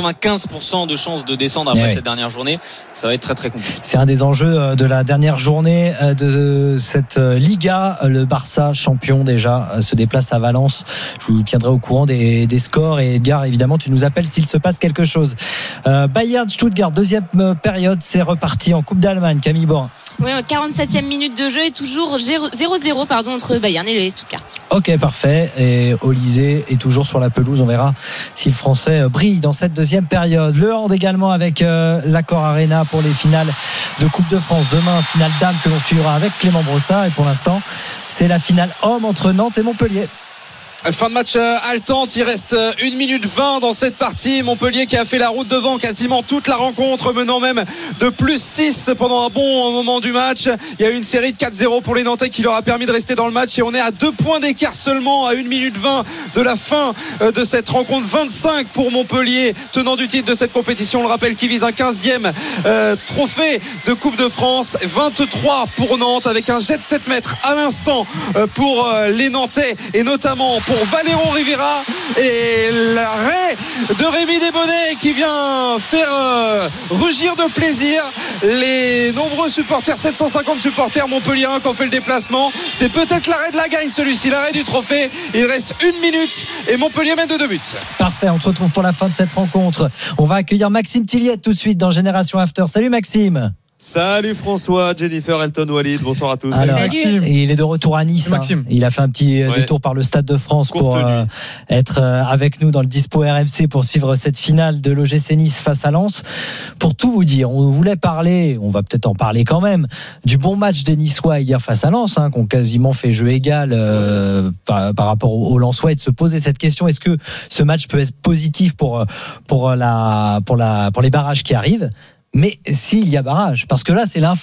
95% de chances de descendre après cette dernière journée. Ça va être très très compliqué. C'est un des enjeux de la dernière journée de cette Liga. Le Barça, champion déjà, se déplace à Valence. Je vous tiendrai au courant des scores, et Edgar, évidemment, tu nous appelles s'il se passe quelque chose. Bayern Stuttgart, deuxième période, c'est reparti en Coupe d'Allemagne. Camille Borin. Oui, 47e minute de jeu et toujours 0-0 entre Bayern et les Stuttgart. Ok, parfait. Et Olysée est toujours sur la pelouse. On verra si le Français brille dans cette deuxième période. Le hand également avec l'Accor Arena pour les finales de Coupe de France. Demain, finale dames que l'on suivra avec Clément Brossard. Et pour l'instant, c'est la finale homme entre Nantes et Montpellier. Fin de match haletante, il reste 1 minute 20 dans cette partie. Montpellier qui a fait la route devant quasiment toute la rencontre, menant même de plus 6 pendant un bon moment du match. Il y a eu une série de 4-0 pour les Nantais qui leur a permis de rester dans le match, et on est à 2 points d'écart seulement à 1 minute 20 de la fin de cette rencontre. 25 pour Montpellier, tenant du titre de cette compétition, on le rappelle, qui vise un 15e trophée de Coupe de France. 23 pour Nantes, avec un jet de 7 mètres à l'instant pour les Nantais, et notamment pour Valero Rivera, et l'arrêt de Rémi Desbonnets qui vient faire rugir de plaisir les nombreux supporters, 750 supporters montpelliérains qui ont fait le déplacement. C'est peut-être l'arrêt de la gagne, celui-ci, l'arrêt du trophée. Il reste 1 minute et Montpellier mène de 2 buts. Parfait, on se retrouve pour la fin de cette rencontre. On va accueillir Maxime Tilliette tout de suite dans Génération After. Salut Maxime. Salut François, Jennifer, Elton, Walid, bonsoir à tous. Alors, il est de retour à Nice. Il a fait un petit détour par le Stade de France pour être avec nous dans le Dispo RMC pour suivre cette finale de l'OGC Nice face à Lens. Pour tout vous dire, on voulait parler, on va peut-être en parler quand même, du bon match des Niçois hier face à Lens, qui ont quasiment fait jeu égal par rapport aux Lensois, et de se poser cette question: est-ce que ce match peut être positif pour les barrages qui arrivent? Mais s'il y a barrage, parce que là c'est l'info.